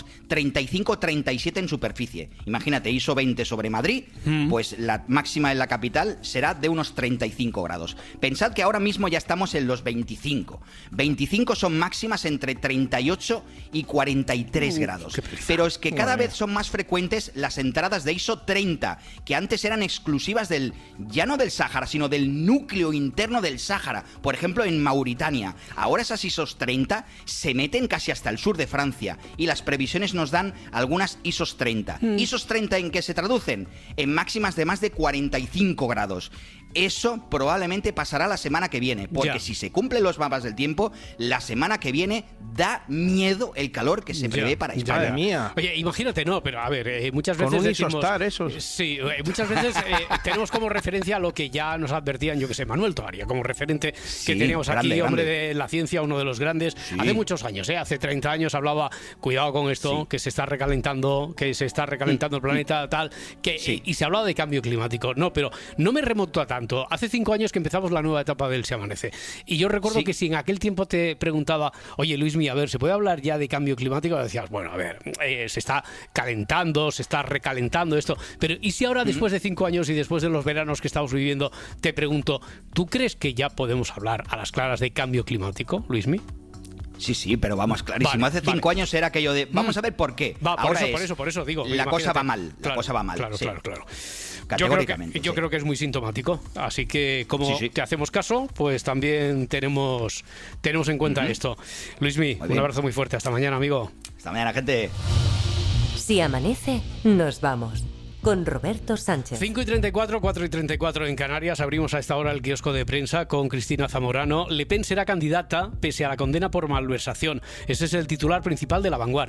35-37 en superficie. Imagínate, ISO 20 sobre Madrid, pues la máxima en la capital será de unos 35 grados. Pensad que ahora mismo ya estamos en los 25. 25 son máximas entre 38 y 43 grados. Pero es que cada vez son más frecuentes las entradas de ISO 30, que antes eran exclusivas ya no del Sáhara, sino del núcleo interno del Sáhara. Por ejemplo, en Mauritania. Ahora esas ISOs 30 se meten casi hasta el sur de Francia y las previsiones nos dan algunas ISOs 30. ¿ISOs 30 en qué se traducen? En máximas de más de 45 grados. Eso probablemente pasará la semana que viene, porque si se cumplen los mapas del tiempo, la semana que viene da miedo el calor que se prevé para España. Madre mía. Oye, imagínate, no, pero a ver, muchas veces con un decimos... isostar, esos. Sí, muchas veces tenemos como referencia lo que ya nos advertían, yo que sé, Manuel Toaria, como referente que teníamos aquí, hombre de la ciencia, uno de los grandes, hace muchos años, hace 30 años hablaba, cuidado con esto, que se está recalentando, el planeta, tal, y se hablaba de cambio climático. No, pero no me remonto a tanto. Hace 5 años que empezamos la nueva etapa del Se Amanece. Y yo recuerdo que si en aquel tiempo te preguntaba, oye, Luismi, a ver, ¿se puede hablar ya de cambio climático? Decías, bueno, a ver, se está calentando, se está recalentando esto. Pero ¿y si ahora, después de 5 años y después de los veranos que estamos viviendo, te pregunto, ¿tú crees que ya podemos hablar a las claras de cambio climático, Luismi? Sí, pero vamos, clarísimo. Hace 5 años era aquello de, vamos a ver por qué. Por eso digo. La cosa va mal, cosa va mal. Claro. Categóricamente. Yo creo que es muy sintomático. Así que, como te hacemos caso, pues también tenemos en cuenta esto. Luismi, un abrazo muy fuerte. Hasta mañana, amigo. Hasta mañana, gente. Si amanece, nos vamos. Con Roberto Sánchez. 5:34, 4:34 en Canarias. Abrimos a esta hora el kiosco de prensa con Cristina Zamorano. Le Pen será candidata pese a la condena por malversación. Ese es el titular principal de La Vanguardia.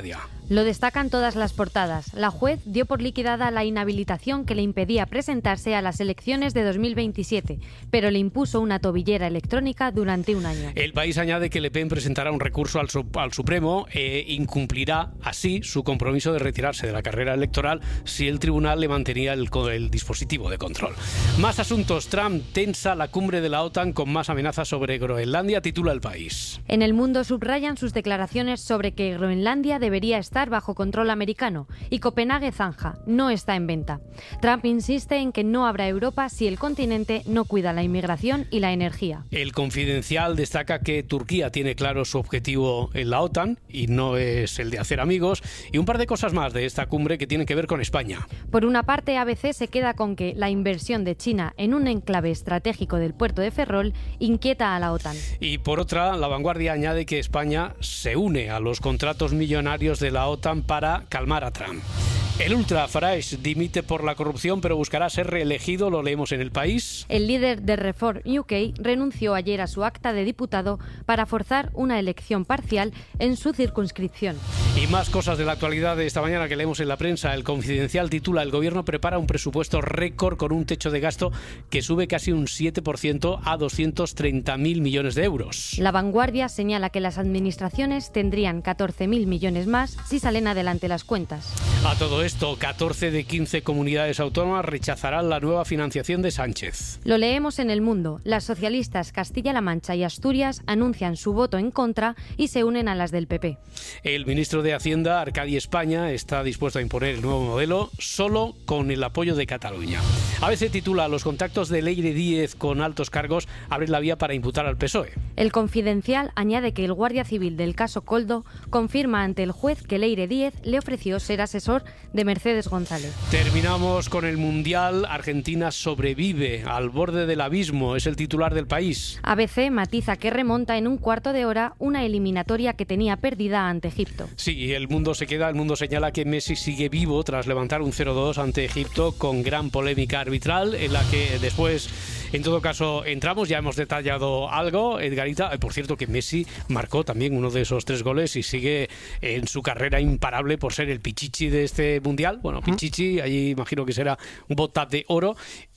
Lo destacan todas las portadas. La juez dio por liquidada la inhabilitación que le impedía presentarse a las elecciones de 2027, pero le impuso una tobillera electrónica durante un año. El País añade que Le Pen presentará un recurso al Supremo e incumplirá así su compromiso de retirarse de la carrera electoral si el tribunal le mantenía el dispositivo de control. Más asuntos. Trump tensa la cumbre de la OTAN con más amenazas sobre Groenlandia, titula El País. En El Mundo subrayan sus declaraciones sobre que Groenlandia debería estar bajo control americano y Copenhague zanja, no está en venta. Trump insiste en que no habrá Europa si el continente no cuida la inmigración y la energía. El Confidencial destaca que Turquía tiene claro su objetivo en la OTAN y no es el de hacer amigos, y un par de cosas más de esta cumbre que tienen que ver con España. Por una parte, ABC se queda con que la inversión de China en un enclave estratégico del puerto de Ferrol inquieta a la OTAN. Y por otra, La Vanguardia añade que España se une a los contratos millonarios de la OTAN para calmar a Trump. El ultra Farage dimite por la corrupción, pero buscará ser reelegido, lo leemos en El País. El líder de Reform UK renunció ayer a su acta de diputado para forzar una elección parcial en su circunscripción. Y más cosas de la actualidad de esta mañana que leemos en la prensa. El Confidencial titula: el gobierno prepara un presupuesto récord con un techo de gasto que sube casi un 7% a 230.000 millones de euros. La Vanguardia señala que las administraciones tendrían 14.000 millones más si salen adelante las cuentas. A todo esto, 14 de 15 comunidades autónomas rechazarán la nueva financiación de Sánchez. Lo leemos en El Mundo. Las socialistas Castilla-La Mancha y Asturias anuncian su voto en contra y se unen a las del PP. El ministro de Hacienda, Arcadi España, está dispuesto a imponer el nuevo modelo solo con el apoyo de Cataluña. ABC titula: los contactos de Leire Díez con altos cargos abren la vía para imputar al PSOE. El Confidencial añade que el guardia civil del caso Coldo confirma ante el juez que Leire Díez le ofreció ser asesor de Mercedes González. Terminamos con el Mundial. Argentina sobrevive al borde del abismo, es el titular del País. ABC matiza que remonta en un cuarto de hora una eliminatoria que tenía perdida ante Egipto. Sí, el mundo señala que Messi sigue vivo tras levantar un 0-2 ante Egipto con gran polémica arbitral en la que después, en todo caso, entramos. Ya hemos detallado algo, Edgarita. Por cierto, que Messi marcó también uno de esos 3 goles y sigue en su carrera imparable por ser el pichichi de este Mundial. Bueno, pichichi, allí imagino que será un bota de oro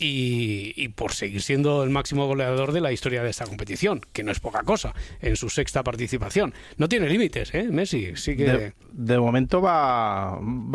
y por seguir siendo el máximo goleador de la historia de esta competición, que no es poca cosa, en su 6ª participación. No tiene límites, Messi. Sigue... De momento va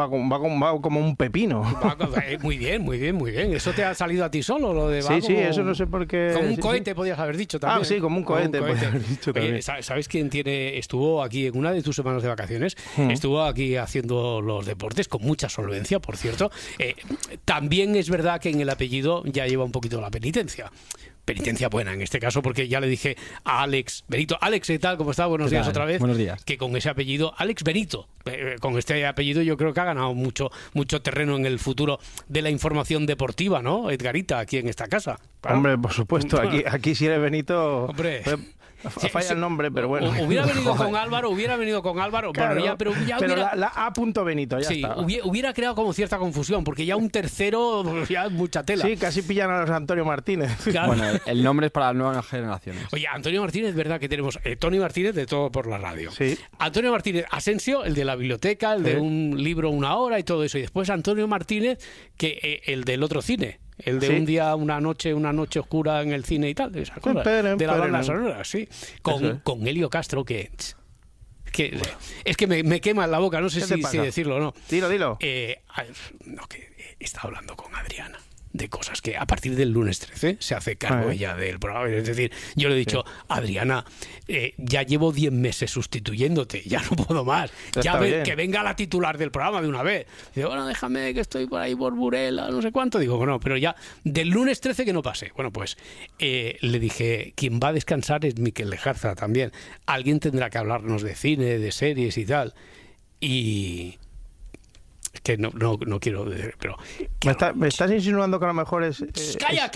como un pepino. Muy bien. ¿Eso te ha salido a ti solo? Lo de sí, eso no sé por qué. Como un cohete, podías haber dicho también. Sí, como un cohete. Oye, ¿sabes quién estuvo aquí en una de tus semanas de vacaciones? Estuvo aquí haciendo los deportes con mucha solvencia, por cierto. También es verdad que en el apellido ya lleva un poquito la penitencia. Penitencia buena en este caso, porque ya le dije a Alex Benito. Alex, ¿qué tal? ¿Cómo está? Buenos días otra vez. Buenos días. Que con ese apellido, Alex Benito, con este apellido yo creo que ha ganado mucho terreno en el futuro de la información deportiva, ¿no, Edgarita, aquí en esta casa? Claro. Hombre, por supuesto, aquí si eres Benito... Hombre... Falla el nombre, pero bueno. Hubiera venido con Álvaro, claro, bueno, ya, pero hubiera, la A. Benito, ya está. Hubiera creado como cierta confusión, porque ya un tercero, ya es mucha tela. Sí, casi pillan a los Antonio Martínez. Claro. Bueno, el nombre es para las nuevas generaciones. Oye, Antonio Martínez, verdad que tenemos Tony Martínez de Todo por la Radio. Sí. Antonio Martínez Asensio, el de la biblioteca, el de un libro, una hora y todo eso. Y después Antonio Martínez, que el del otro cine. El de un día, una noche oscura en el cine y tal, esa cosa, de la banda sonora, sí. Con Helio Castro, que es que me quema en la boca, no sé si decirlo o no. Dilo. Que estaba hablando con Adriana de cosas que a partir del lunes 13 se hace cargo ella del programa. Es decir, yo le he dicho, Adriana, ya llevo 10 meses sustituyéndote, ya no puedo más. Que venga la titular del programa de una vez. Digo, bueno, déjame que estoy por ahí por Burela, no sé cuánto. Digo, bueno, pero ya del lunes 13 que no pase. Bueno, pues le dije, quien va a descansar es Miquel Lejarza también. Alguien tendrá que hablarnos de cine, de series y tal. Y... que no quiero decir, pero... ¿Me estás insinuando que a lo mejor es... ¡Calla!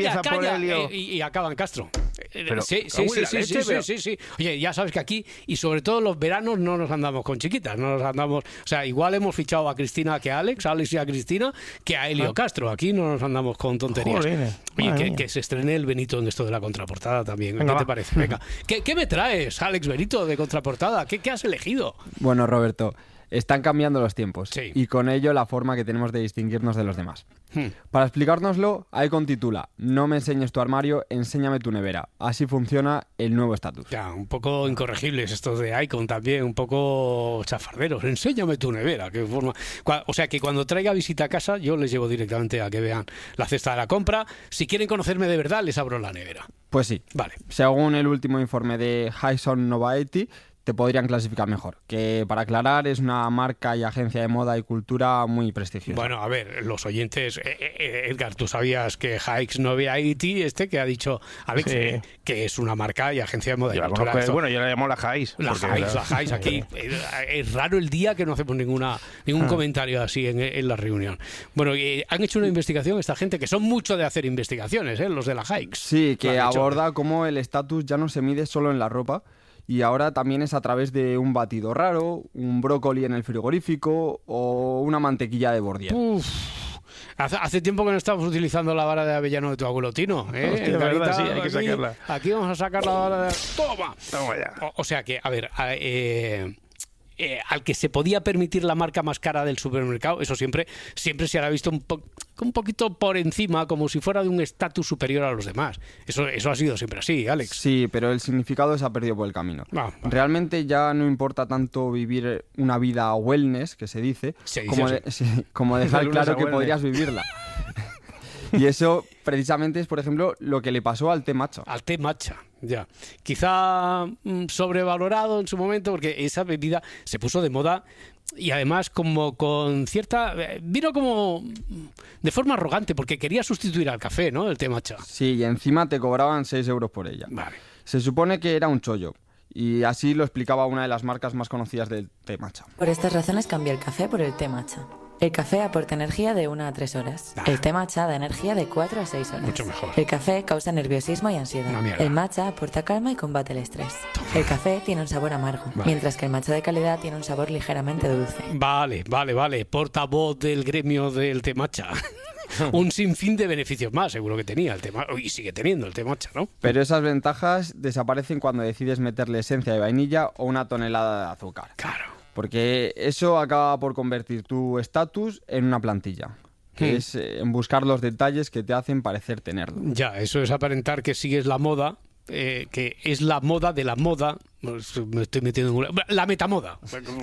Y acaba en Castro. Pero, sí. Oye, ya sabes que aquí, y sobre todo los veranos, no nos andamos con chiquitas, no nos andamos... O sea, igual hemos fichado a Cristina que a Alex y a Cristina, que a Helio Castro. Aquí no nos andamos con tonterías. Oye, que se estrene el Benito en esto de la contraportada también. ¿Qué te parece? Venga. ¿Qué me traes, Alex Benito, de contraportada? ¿Qué has elegido? Bueno, Roberto... Están cambiando los tiempos y con ello la forma que tenemos de distinguirnos de los demás. Para explicárnoslo, Icon titula: no me enseñes tu armario, enséñame tu nevera. Así funciona el nuevo estatus. Ya, un poco incorregibles estos de Icon también, un poco chafarderos. Enséñame tu nevera. ¿Qué forma? O sea, que cuando traiga visita a casa, yo les llevo directamente a que vean la cesta de la compra. Si quieren conocerme de verdad, les abro la nevera. Pues sí. Vale. Según el último informe de Hudson Novaety, te podrían clasificar mejor. Que, para aclarar, es una marca y agencia de moda y cultura muy prestigiosa. Bueno, a ver, los oyentes... Edgar, ¿tú sabías que Hikes Novaety, que ha dicho Alex, que es una marca y agencia de moda y cultura? Bueno, yo la llamo la Hikes. La Hikes, aquí. Es raro el día que no hacemos ningún comentario así en la reunión. Bueno, han hecho una investigación esta gente, que son mucho de hacer investigaciones, los de la Hikes. Sí, que aborda cómo el estatus ya no se mide solo en la ropa, y ahora también es a través de un batido raro, un brócoli en el frigorífico o una mantequilla de Bordier. Hace tiempo que no estamos utilizando la vara de avellano de tu abuelo Tino. Hostia, verdad, sí, hay que sacarla. Aquí vamos a sacar la vara de... ¡Toma! Toma ya. O sea que, a ver... al que se podía permitir la marca más cara del supermercado, eso siempre se hará visto un poquito por encima, como si fuera de un estatus superior a los demás. Eso ha sido siempre así, Alex. Sí, pero el significado se ha perdido por el camino. Realmente ya no importa tanto vivir una vida wellness, que se dice, como dejar claro que podrías vivirla. Y eso precisamente es, por ejemplo, lo que le pasó al té matcha. Al té matcha, ya. Quizá sobrevalorado en su momento, porque esa bebida se puso de moda y además como con cierta... Vino como de forma arrogante, porque quería sustituir al café, ¿no? El té matcha. Sí, y encima te cobraban 6 euros por ella. Vale. Se supone que era un chollo. Y así lo explicaba una de las marcas más conocidas del té matcha. Por estas razones cambié el café por el té matcha. El café aporta energía de 1 a 3 horas. El té matcha da energía de 4 a 6 horas. Mucho mejor. El café causa nerviosismo y ansiedad. El matcha aporta calma y combate el estrés. El café tiene un sabor amargo, mientras que el matcha de calidad tiene un sabor ligeramente dulce. Vale. Portavoz del gremio del té matcha. Un sinfín de beneficios más, seguro que tenía el té matcha, y sigue teniendo el té matcha, ¿no? Pero esas ventajas desaparecen cuando decides meterle esencia de vainilla o una tonelada de azúcar. Claro. Porque eso acaba por convertir tu estatus en una plantilla, que es en buscar los detalles que te hacen parecer tenerlo. Ya, eso es aparentar que sigues la moda, que es la moda de la moda. Me estoy metiendo en la metamoda.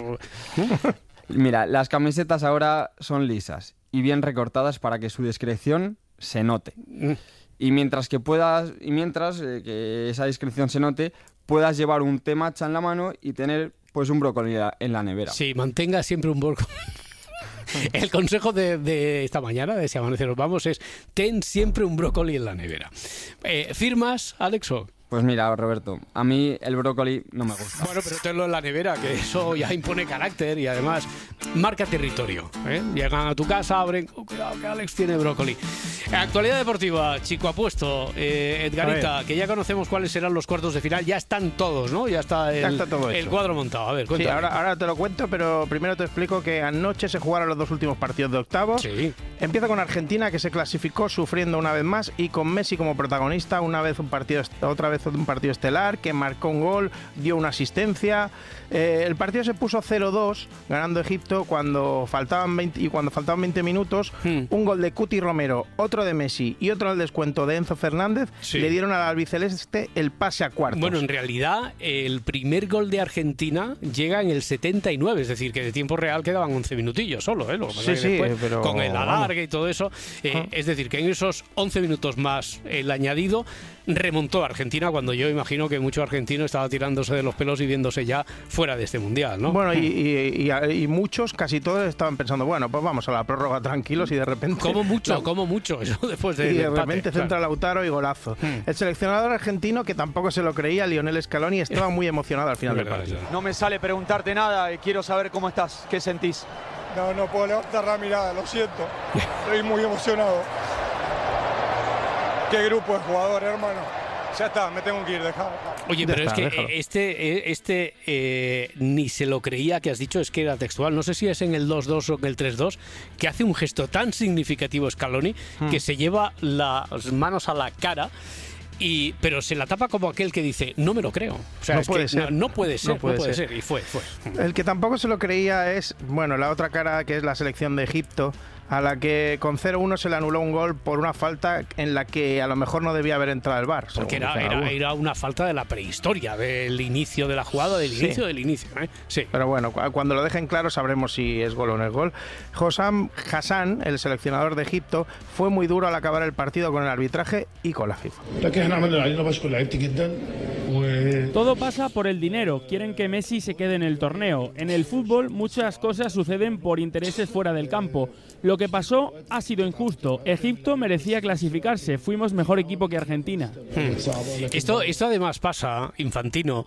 Mira, las camisetas ahora son lisas y bien recortadas para que su discreción se note. Y mientras que esa discreción se note, puedas llevar un té matcha en la mano y tener pues un brócoli en la nevera. Sí, mantenga siempre un brócoli. El consejo de esta mañana, de Si Amanece Nos Vamos, es ten siempre un brócoli en la nevera. ¿Firmas, Alexo? Pues mira, Roberto, a mí el brócoli no me gusta. Bueno, pero tenlo en la nevera, que eso ya impone carácter y además marca territorio. Llegan a tu casa, abren... cuidado, que Alex tiene brócoli. Actualidad deportiva, Chico Apuesto, Edgarita, que ya conocemos cuáles serán los cuartos de final. Ya están todos, ¿no? Ya está el cuadro montado. A ver, cuéntame. Sí, ahora te lo cuento, pero primero te explico que anoche se jugaron los 2 últimos partidos de octavos. Sí. Empieza con Argentina, que se clasificó sufriendo una vez más, y con Messi como protagonista, otra vez un partido estelar, que marcó un gol, dio una asistencia. El partido se puso 0-2, ganando Egipto cuando faltaban 20 minutos. Un gol de Cuti Romero, otro de Messi y otro al descuento de Enzo Fernández, le dieron al albiceleste el pase a cuartos. Bueno, en realidad el primer gol de Argentina llega en el 79, es decir, que de tiempo real quedaban 11 minutillos solo, Lo que pasa es que después, pero con el alargue y todo eso, es decir, que en esos 11 minutos más el añadido remontó a Argentina, cuando yo imagino que mucho argentino estaba tirándose de los pelos y viéndose ya fuera de este mundial, ¿no? Bueno, y muchos, casi todos, estaban pensando, bueno, pues vamos a la prórroga tranquilos, y de repente... Como mucho, eso después de... Y de repente centra Lautaro y golazo. El seleccionador argentino, que tampoco se lo creía, Lionel Scaloni, estaba muy emocionado al final del partido. No me sale preguntarte nada y quiero saber cómo estás, qué sentís. No puedo levantar la mirada, lo siento. Estoy muy emocionado. Qué grupo de jugadores, hermano. Ya está, me tengo que ir, dejado. Oye, pero déjalo. Es que ni se lo creía, que has dicho, es que era textual. No sé si es en el 2-2 o en el 3-2, que hace un gesto tan significativo Scaloni, que se lleva las manos a la cara Pero se la tapa como aquel que dice, no me lo creo. O sea, no puede ser. No puede ser. Y fue. El que tampoco se lo creía es, bueno, la otra cara, que es la selección de Egipto, a la que con 0-1 se le anuló un gol por una falta en la que a lo mejor no debía haber entrado el VAR. Porque era una falta de la prehistoria, del inicio de la jugada, del inicio. Sí. Pero bueno, cuando lo dejen claro sabremos si es gol o no es gol. Hossam Hassan, el seleccionador de Egipto, fue muy duro al acabar el partido con el arbitraje y con la FIFA. Todo pasa por el dinero. Quieren que Messi se quede en el torneo. En el fútbol muchas cosas suceden por intereses fuera del campo. Lo que pasó ha sido injusto. Egipto merecía clasificarse. Fuimos mejor equipo que Argentina. Esto además pasa, Infantino,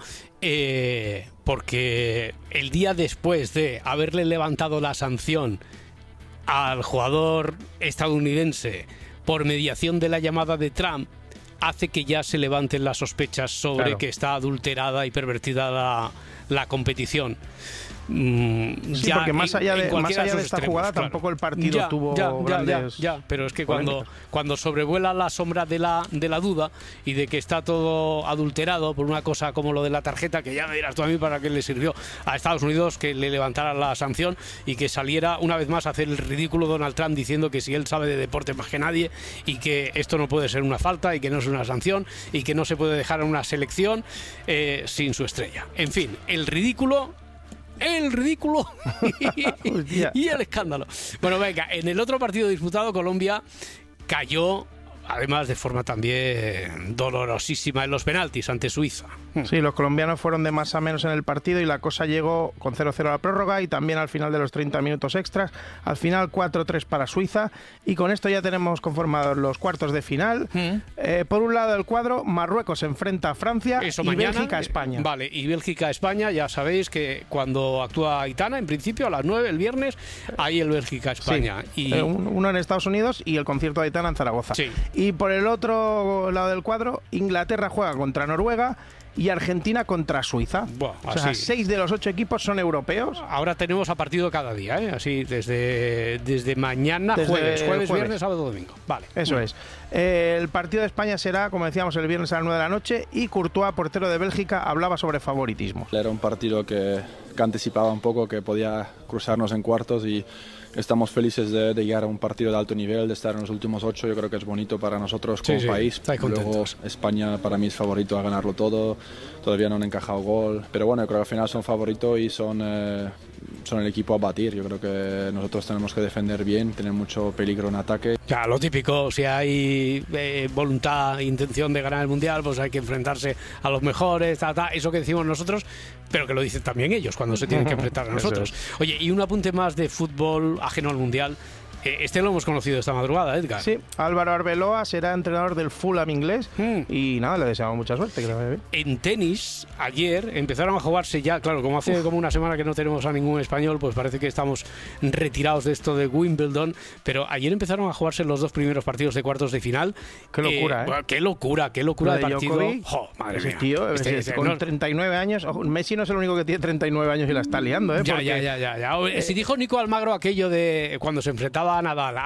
porque el día después de haberle levantado la sanción al jugador estadounidense por mediación de la llamada de Trump, hace que ya se levanten las sospechas sobre que está adulterada y pervertida la competición. Sí, porque más allá de esta jugada tampoco el partido tuvo grandes... pero es que cuando sobrevuela la sombra de la duda y de que está todo adulterado por una cosa como lo de la tarjeta, que ya me dirás tú a mí para qué le sirvió a Estados Unidos que le levantara la sanción y que saliera una vez más a hacer el ridículo Donald Trump diciendo que si él sabe de deporte más que nadie y que esto no puede ser una falta y que no es una sanción y que no se puede dejar a una selección sin su estrella. En fin, el ridículo y el escándalo. Bueno, venga, en el otro partido disputado, Colombia cayó, además de forma también dolorosísima, en los penaltis ante Suiza. Sí, los colombianos fueron de más a menos en el partido y la cosa llegó con 0-0 a la prórroga y también al final de los 30 minutos extras. Al final 4-3 para Suiza y con esto ya tenemos conformados los cuartos de final. Por un lado del cuadro, Marruecos enfrenta a Francia y Bélgica a España. Vale, y Bélgica a España, ya sabéis que cuando actúa Aitana, en principio a las 9 el viernes, hay el Bélgica a España. Sí, uno en Estados Unidos y el concierto de Aitana en Zaragoza. Sí. Y por el otro lado del cuadro, Inglaterra juega contra Noruega y Argentina contra Suiza. O sea, 6 de los 8 equipos son europeos. Ahora tenemos a partido cada día, así desde mañana, jueves, viernes, sábado, domingo. Vale. Eso es. El partido de España será, como decíamos, el viernes a las 9 de la noche y Courtois, portero de Bélgica, hablaba sobre favoritismo. Era un partido que anticipaba un poco que podía cruzarnos en cuartos y estamos felices de llegar a un partido de alto nivel, de estar en los últimos 8. Yo creo que es bonito para nosotros como país. Luego España para mí es favorito a ganarlo todo. Todavía no han encajado gol. Pero bueno, yo creo que al final son favoritos y son el equipo a batir. Yo creo que nosotros tenemos que defender bien, tener mucho peligro en ataque. Ya, lo típico, si hay voluntad e intención de ganar el Mundial, pues hay que enfrentarse a los mejores, eso que decimos nosotros, pero que lo dicen también ellos cuando se tienen que enfrentar a nosotros. Oye, y un apunte más de fútbol ajeno al Mundial. Este lo hemos conocido esta madrugada, Edgar. Sí, Álvaro Arbeloa será entrenador del Fulham inglés y nada, le deseamos mucha suerte, que le vaya bien. En tenis, ayer empezaron a jugarse ya, claro, como hace como una semana que no tenemos a ningún español, pues parece que estamos retirados de esto de Wimbledon, pero ayer empezaron a jugarse los 2 primeros partidos de cuartos de final. Qué locura, Qué locura de partido. Djokovic, madre mía. Tío, con 39 años, Messi no es el único que tiene 39 años y la está liando, ¿eh? Ya. Si dijo Nico Almagro aquello de cuando se enfrentaba a Nadal,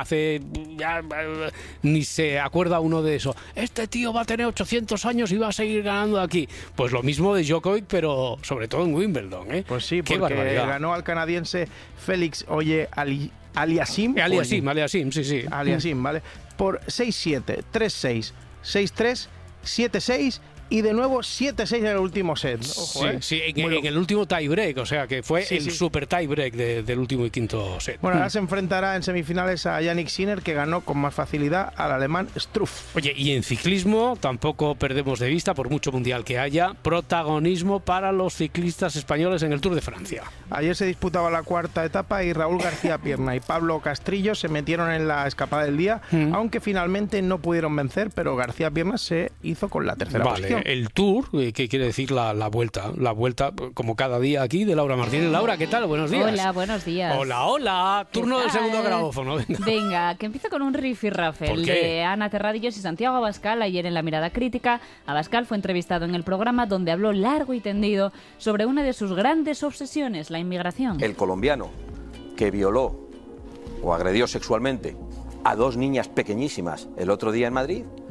ni se acuerda uno de eso. Este tío va a tener 800 años y va a seguir ganando aquí. Pues lo mismo de Djokovic, pero sobre todo en Wimbledon, Pues sí, porque ganó al canadiense Félix Aliassime, sí. Aliassime, ¿vale? Por 6-7, 3-6, 6-3, 7-6 y de nuevo 7-6 en el último set. Ojo, en el último tie break, o sea que fue el super tie break del último y quinto set. Bueno, ahora se enfrentará en semifinales a Yannick Sinner, que ganó con más facilidad al alemán Struff. Oye, y en ciclismo tampoco perdemos de vista, por mucho mundial que haya, protagonismo para los ciclistas españoles en el Tour de Francia. Ayer se disputaba la cuarta etapa y Raúl García Pierna y Pablo Castrillo se metieron en la escapada del día, aunque finalmente no pudieron vencer, pero García Pierna se hizo con la tercera posición. El Tour, ¿qué quiere decir la vuelta? La vuelta, como cada día aquí, de Laura Martínez. Laura, ¿qué tal? Buenos días. Hola, buenos días. Hola. Turno del segundo grabófono. Venga, que empieza con un rifirrafe. El de Ana Terradillos y Santiago Abascal ayer en La Mirada Crítica. Abascal fue entrevistado en el programa donde habló largo y tendido sobre una de sus grandes obsesiones, la inmigración. El colombiano que violó o agredió sexualmente a 2 niñas pequeñísimas el otro día en Madrid,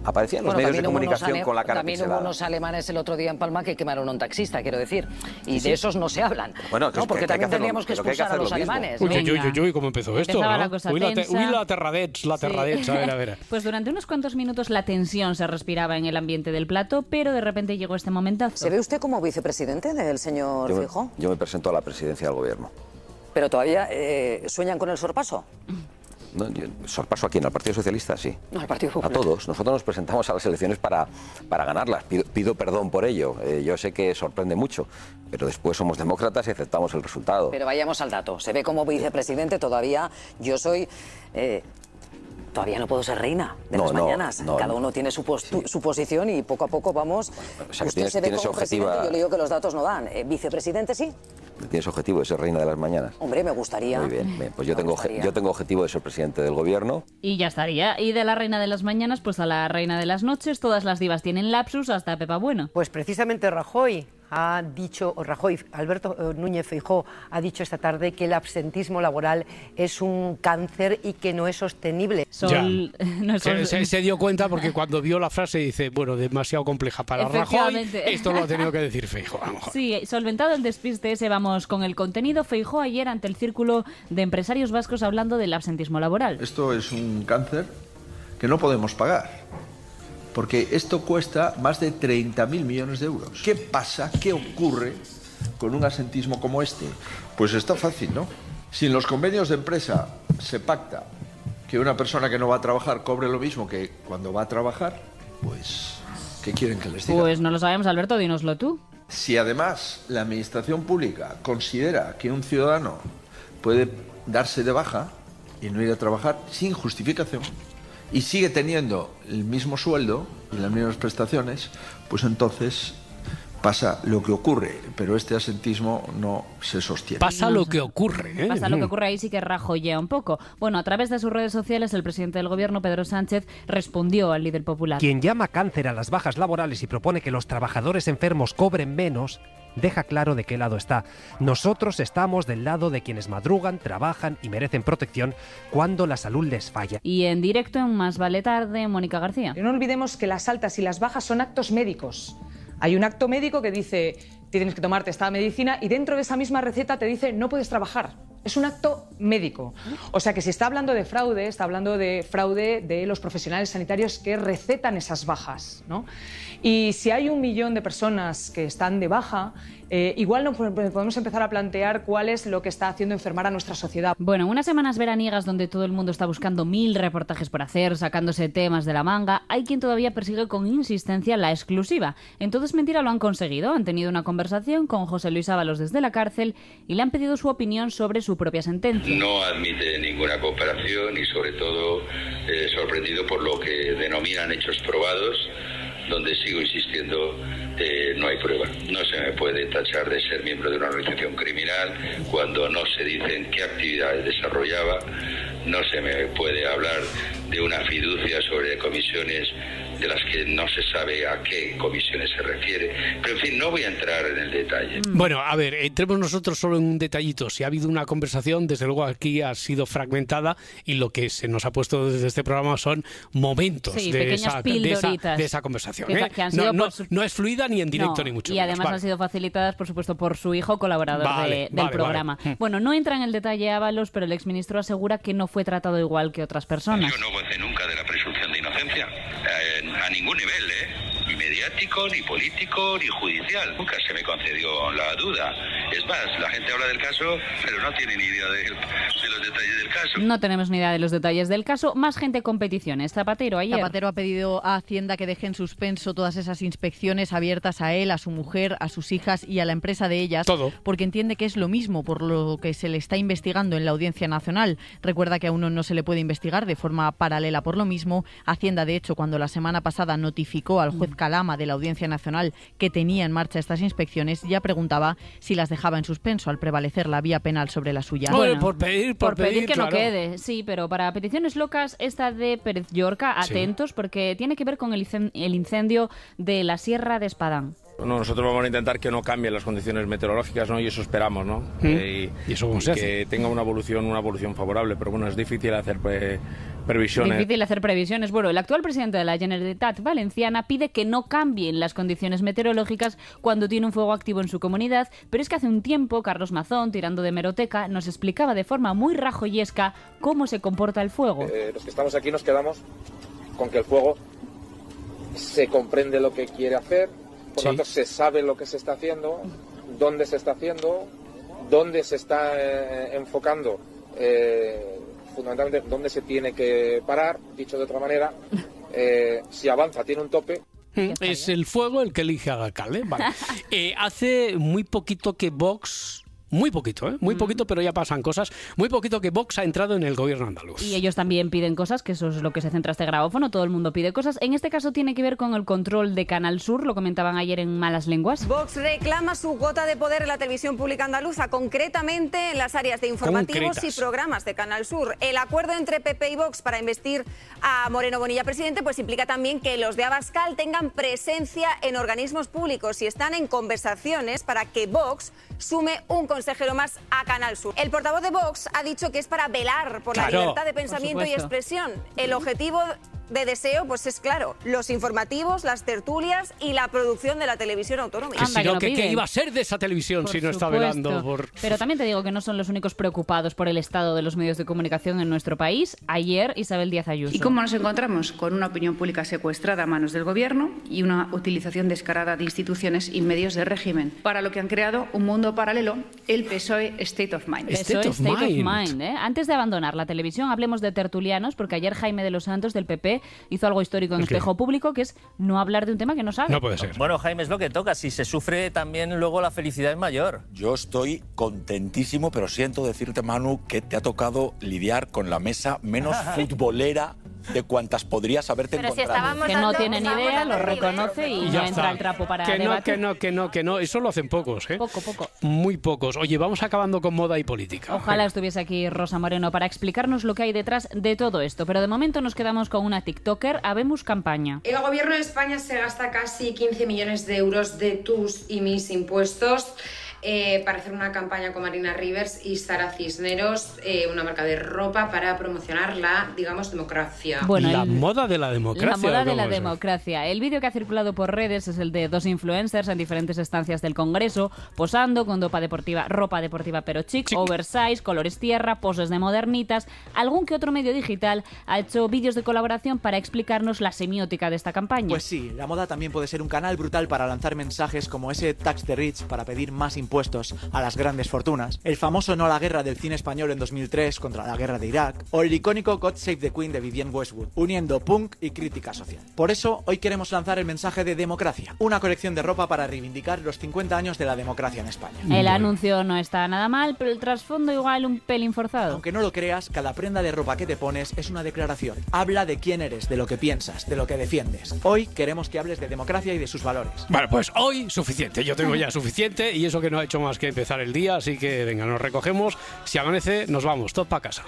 Aparecía en los medios de comunicación con la cara también pixelada. Hubo unos alemanes el otro día en Palma que quemaron a un taxista, quiero decir. Y de esos no se hablan. Bueno, ¿no? Porque también tendríamos que expulsar a los alemanes. Uy, ¿cómo empezó esto? Empezaba ¿no? la cosa Uy, tensa. la terradets, a ver. Pues durante unos cuantos minutos la tensión se respiraba en el ambiente del plato, pero de repente llegó este momentazo. ¿Se ve usted como vicepresidente del señor Feijóo? Yo me presento a la presidencia del gobierno. ¿Pero todavía sueñan con el sorpaso? No, ¿sorpaso a quién? ¿Al Partido Socialista? Sí. No, al Partido Popular. A todos. Nosotros nos presentamos a las elecciones para ganarlas. Pido perdón por ello. Yo sé que sorprende mucho, pero después somos demócratas y aceptamos el resultado. Pero vayamos al dato. Se ve como vicepresidente todavía. Yo soy... todavía no puedo ser reina de las mañanas. Cada uno tiene su posición y poco a poco vamos... O sea, que usted se ve como presidente, yo le digo que los datos no dan. Vicepresidente sí. ¿Tienes objetivo de ser reina de las mañanas? Hombre, me gustaría. Muy bien, pues yo tengo objetivo de ser presidente del gobierno. Y ya estaría. Y de la reina de las mañanas, pues a la reina de las noches, todas las divas tienen lapsus, hasta Pepa Bueno. Pues precisamente Alberto Núñez Feijóo ha dicho esta tarde que el absentismo laboral es un cáncer y que no es sostenible. Se dio cuenta porque cuando vio la frase dice, bueno, demasiado compleja para Rajoy, esto lo ha tenido que decir Feijóo. Sí, solventado el despiste ese, vamos con el contenido. Feijóo ayer ante el Círculo de Empresarios Vascos hablando del absentismo laboral. Esto es un cáncer que no podemos pagar. Porque esto cuesta más de 30.000 millones de euros. ¿Qué pasa? ¿Qué ocurre con un absentismo como este? Pues está fácil, ¿no? Si en los convenios de empresa se pacta que una persona que no va a trabajar cobre lo mismo que cuando va a trabajar, pues, ¿qué quieren que les diga? Pues no lo sabemos, Alberto, dínoslo tú. Si además la administración pública considera que un ciudadano puede darse de baja y no ir a trabajar sin justificación, y sigue teniendo el mismo sueldo y las mismas prestaciones, pues entonces pasa lo que ocurre, pero este absentismo no se sostiene. Pasa lo que ocurre. Pasa lo que ocurre, ahí sí que rajoyea un poco. Bueno, a través de sus redes sociales, el presidente del gobierno, Pedro Sánchez, respondió al líder popular. Quien llama cáncer a las bajas laborales y propone que los trabajadores enfermos cobren menos, deja claro de qué lado está. Nosotros estamos del lado de quienes madrugan, trabajan y merecen protección cuando la salud les falla. Y en directo en Más Vale Tarde, Mónica García. No olvidemos que las altas y las bajas son actos médicos. Hay un acto médico que dice tienes que tomarte esta medicina y dentro de esa misma receta te dice no puedes trabajar. Es un acto médico. O sea que si está hablando de fraude, está hablando de fraude de los profesionales sanitarios que recetan esas bajas, ¿no? Y si hay 1 millón de personas que están de baja, igual no podemos empezar a plantear cuál es lo que está haciendo enfermar a nuestra sociedad. Bueno, unas semanas veraniegas donde todo el mundo está buscando 1000 reportajes por hacer, sacándose temas de la manga, hay quien todavía persigue con insistencia la exclusiva. En Todo es Mentira lo han conseguido. Han tenido una conversación con José Luis Ábalos desde la cárcel y le han pedido su opinión sobre su propia sentencia. No admite ninguna comparación y sobre todo sorprendido por lo que denominan hechos probados, donde sigo insistiendo, no hay prueba. No se me puede tachar de ser miembro de una organización criminal cuando no se dicen qué actividades desarrollaba, no se me puede hablar de una fiducia sobre comisiones de las que no se sabe a qué comisiones se refiere. Pero en fin, no voy a entrar en el detalle. Bueno, a ver, entremos nosotros solo en un detallito. Si ha habido una conversación, desde luego aquí ha sido fragmentada y lo que se nos ha puesto desde este programa son momentos de esa conversación. Que han sido no es fluida ni en directo ni mucho menos. Y además han sido facilitadas, por supuesto, por su hijo colaborador del programa. Bueno, no entra en el detalle Ábalos, pero el exministro asegura que no fue tratado igual que otras personas. Yo no gocé nunca de la presunción de inocencia, a ningún nivel, ni mediático, ni político, ni judicial. Nunca se me concedió la duda. Es más, la gente habla del caso, pero no tiene ni idea de los detalles del caso. No tenemos ni idea de los detalles del caso. Más gente con peticiones. Zapatero ayer. Zapatero ha pedido a Hacienda que deje en suspenso todas esas inspecciones abiertas a él, a su mujer, a sus hijas y a la empresa de ellas. Todo. Porque entiende que es lo mismo por lo que se le está investigando en la Audiencia Nacional. Recuerda que a uno no se le puede investigar de forma paralela por lo mismo. Hacienda, de hecho, cuando la semana pasada notificó al juez Calama de la Audiencia Nacional que tenía en marcha estas inspecciones, ya preguntaba si las dejaba en suspenso al prevalecer la vía penal sobre la suya. Bueno, por pedir que claro. no quede, sí, pero para peticiones locas, esta de Pérez Llorca, atentos, porque tiene que ver con el incendio de la Sierra de Espadán. Bueno, nosotros vamos a intentar que no cambien las condiciones meteorológicas, ¿no? Y eso esperamos, ¿no? ¿Y eso cómo se hace? Que tenga una evolución favorable, pero bueno, es difícil hacer previsiones. Difícil hacer previsiones. Bueno, el actual presidente de la Generalitat Valenciana pide que no cambien las condiciones meteorológicas cuando tiene un fuego activo en su comunidad, pero es que hace un tiempo Carlos Mazón, tirando de hemeroteca, nos explicaba de forma muy rajoyesca cómo se comporta el fuego. Los que estamos aquí nos quedamos con que el fuego se comprende lo que quiere hacer, por lo tanto se sabe lo que se está haciendo, dónde se está haciendo, dónde se está enfocando, fundamentalmente dónde se tiene que parar, dicho de otra manera, si avanza tiene un tope. Es el fuego el que elige al alcalde. Vale. Hace muy poquito que Vox... Muy poquito, muy poquito, pero ya pasan cosas. Muy poquito que Vox ha entrado en el gobierno andaluz. Y ellos también piden cosas, que eso es lo que se centra este grabófono. Todo el mundo pide cosas. En este caso tiene que ver con el control de Canal Sur, lo comentaban ayer en Malas Lenguas. Vox reclama su cuota de poder en la televisión pública andaluza, concretamente en las áreas de informativos y programas de Canal Sur. El acuerdo entre PP y Vox para investir a Moreno Bonilla presidente pues implica también que los de Abascal tengan presencia en organismos públicos y están en conversaciones para que Vox sume un consejero más a Canal Sur. El portavoz de Vox ha dicho que es para velar por la libertad de pensamiento y expresión. El objetivo de Deseo, pues es claro, los informativos, las tertulias y la producción de la televisión autonómica. ¿Qué iba a ser de esa televisión si no está velando por...? Pero también te digo que no son los únicos preocupados por el estado de los medios de comunicación en nuestro país. Ayer, Isabel Díaz Ayuso. ¿Y cómo nos encontramos? Con una opinión pública secuestrada a manos del gobierno y una utilización descarada de instituciones y medios del régimen, para lo que han creado un mundo paralelo, el PSOE State of Mind. State of Mind. Antes de abandonar la televisión, hablemos de tertulianos, porque ayer Jaime de los Santos, del PP, hizo algo histórico en Espejo Público, que es no hablar de un tema que no sabe. No puede ser. Bueno, Jaime, es lo que toca. Si se sufre, también luego la felicidad es mayor. Yo estoy contentísimo, pero siento decirte, Manu, que te ha tocado lidiar con la mesa menos futbolera de cuantas podrías haberte encontrado. Que no tiene ni idea, lo reconoce y no entra el trapo para debatir. Que no. Eso lo hacen pocos, ¿eh? Poco. Muy pocos. Oye, vamos acabando con moda y política. Ojalá estuviese aquí Rosa Moreno para explicarnos lo que hay detrás de todo esto. Pero de momento nos quedamos con una TikToker, Habemos Campaña. El gobierno de España se gasta casi 15 millones de euros de tus y mis impuestos para hacer una campaña con Marina Rivers y Sara Cisneros, una marca de ropa para promocionar la, digamos, democracia. Bueno, la moda de la democracia. La moda de la democracia. El vídeo que ha circulado por redes es el de dos influencers en diferentes estancias del Congreso, posando con ropa deportiva pero chic, oversize, colores tierra, poses de modernitas. Algún que otro medio digital ha hecho vídeos de colaboración para explicarnos la semiótica de esta campaña. Pues sí, la moda también puede ser un canal brutal para lanzar mensajes como ese Tax the Rich para pedir más impuestos a las grandes fortunas, el famoso no a la guerra del cine español en 2003 contra la guerra de Irak, o el icónico God Save the Queen de Vivienne Westwood, uniendo punk y crítica social. Por eso, hoy queremos lanzar el mensaje de Democracia, una colección de ropa para reivindicar los 50 años de la democracia en España. El anuncio no está nada mal, pero el trasfondo igual un pelín forzado. Aunque no lo creas, cada prenda de ropa que te pones es una declaración. Habla de quién eres, de lo que piensas, de lo que defiendes. Hoy queremos que hables de democracia y de sus valores. Bueno, pues hoy suficiente. Yo tengo ya suficiente y eso que no ha hecho más que empezar el día, así que venga, nos recogemos. Si amanece, nos vamos, todos para casa.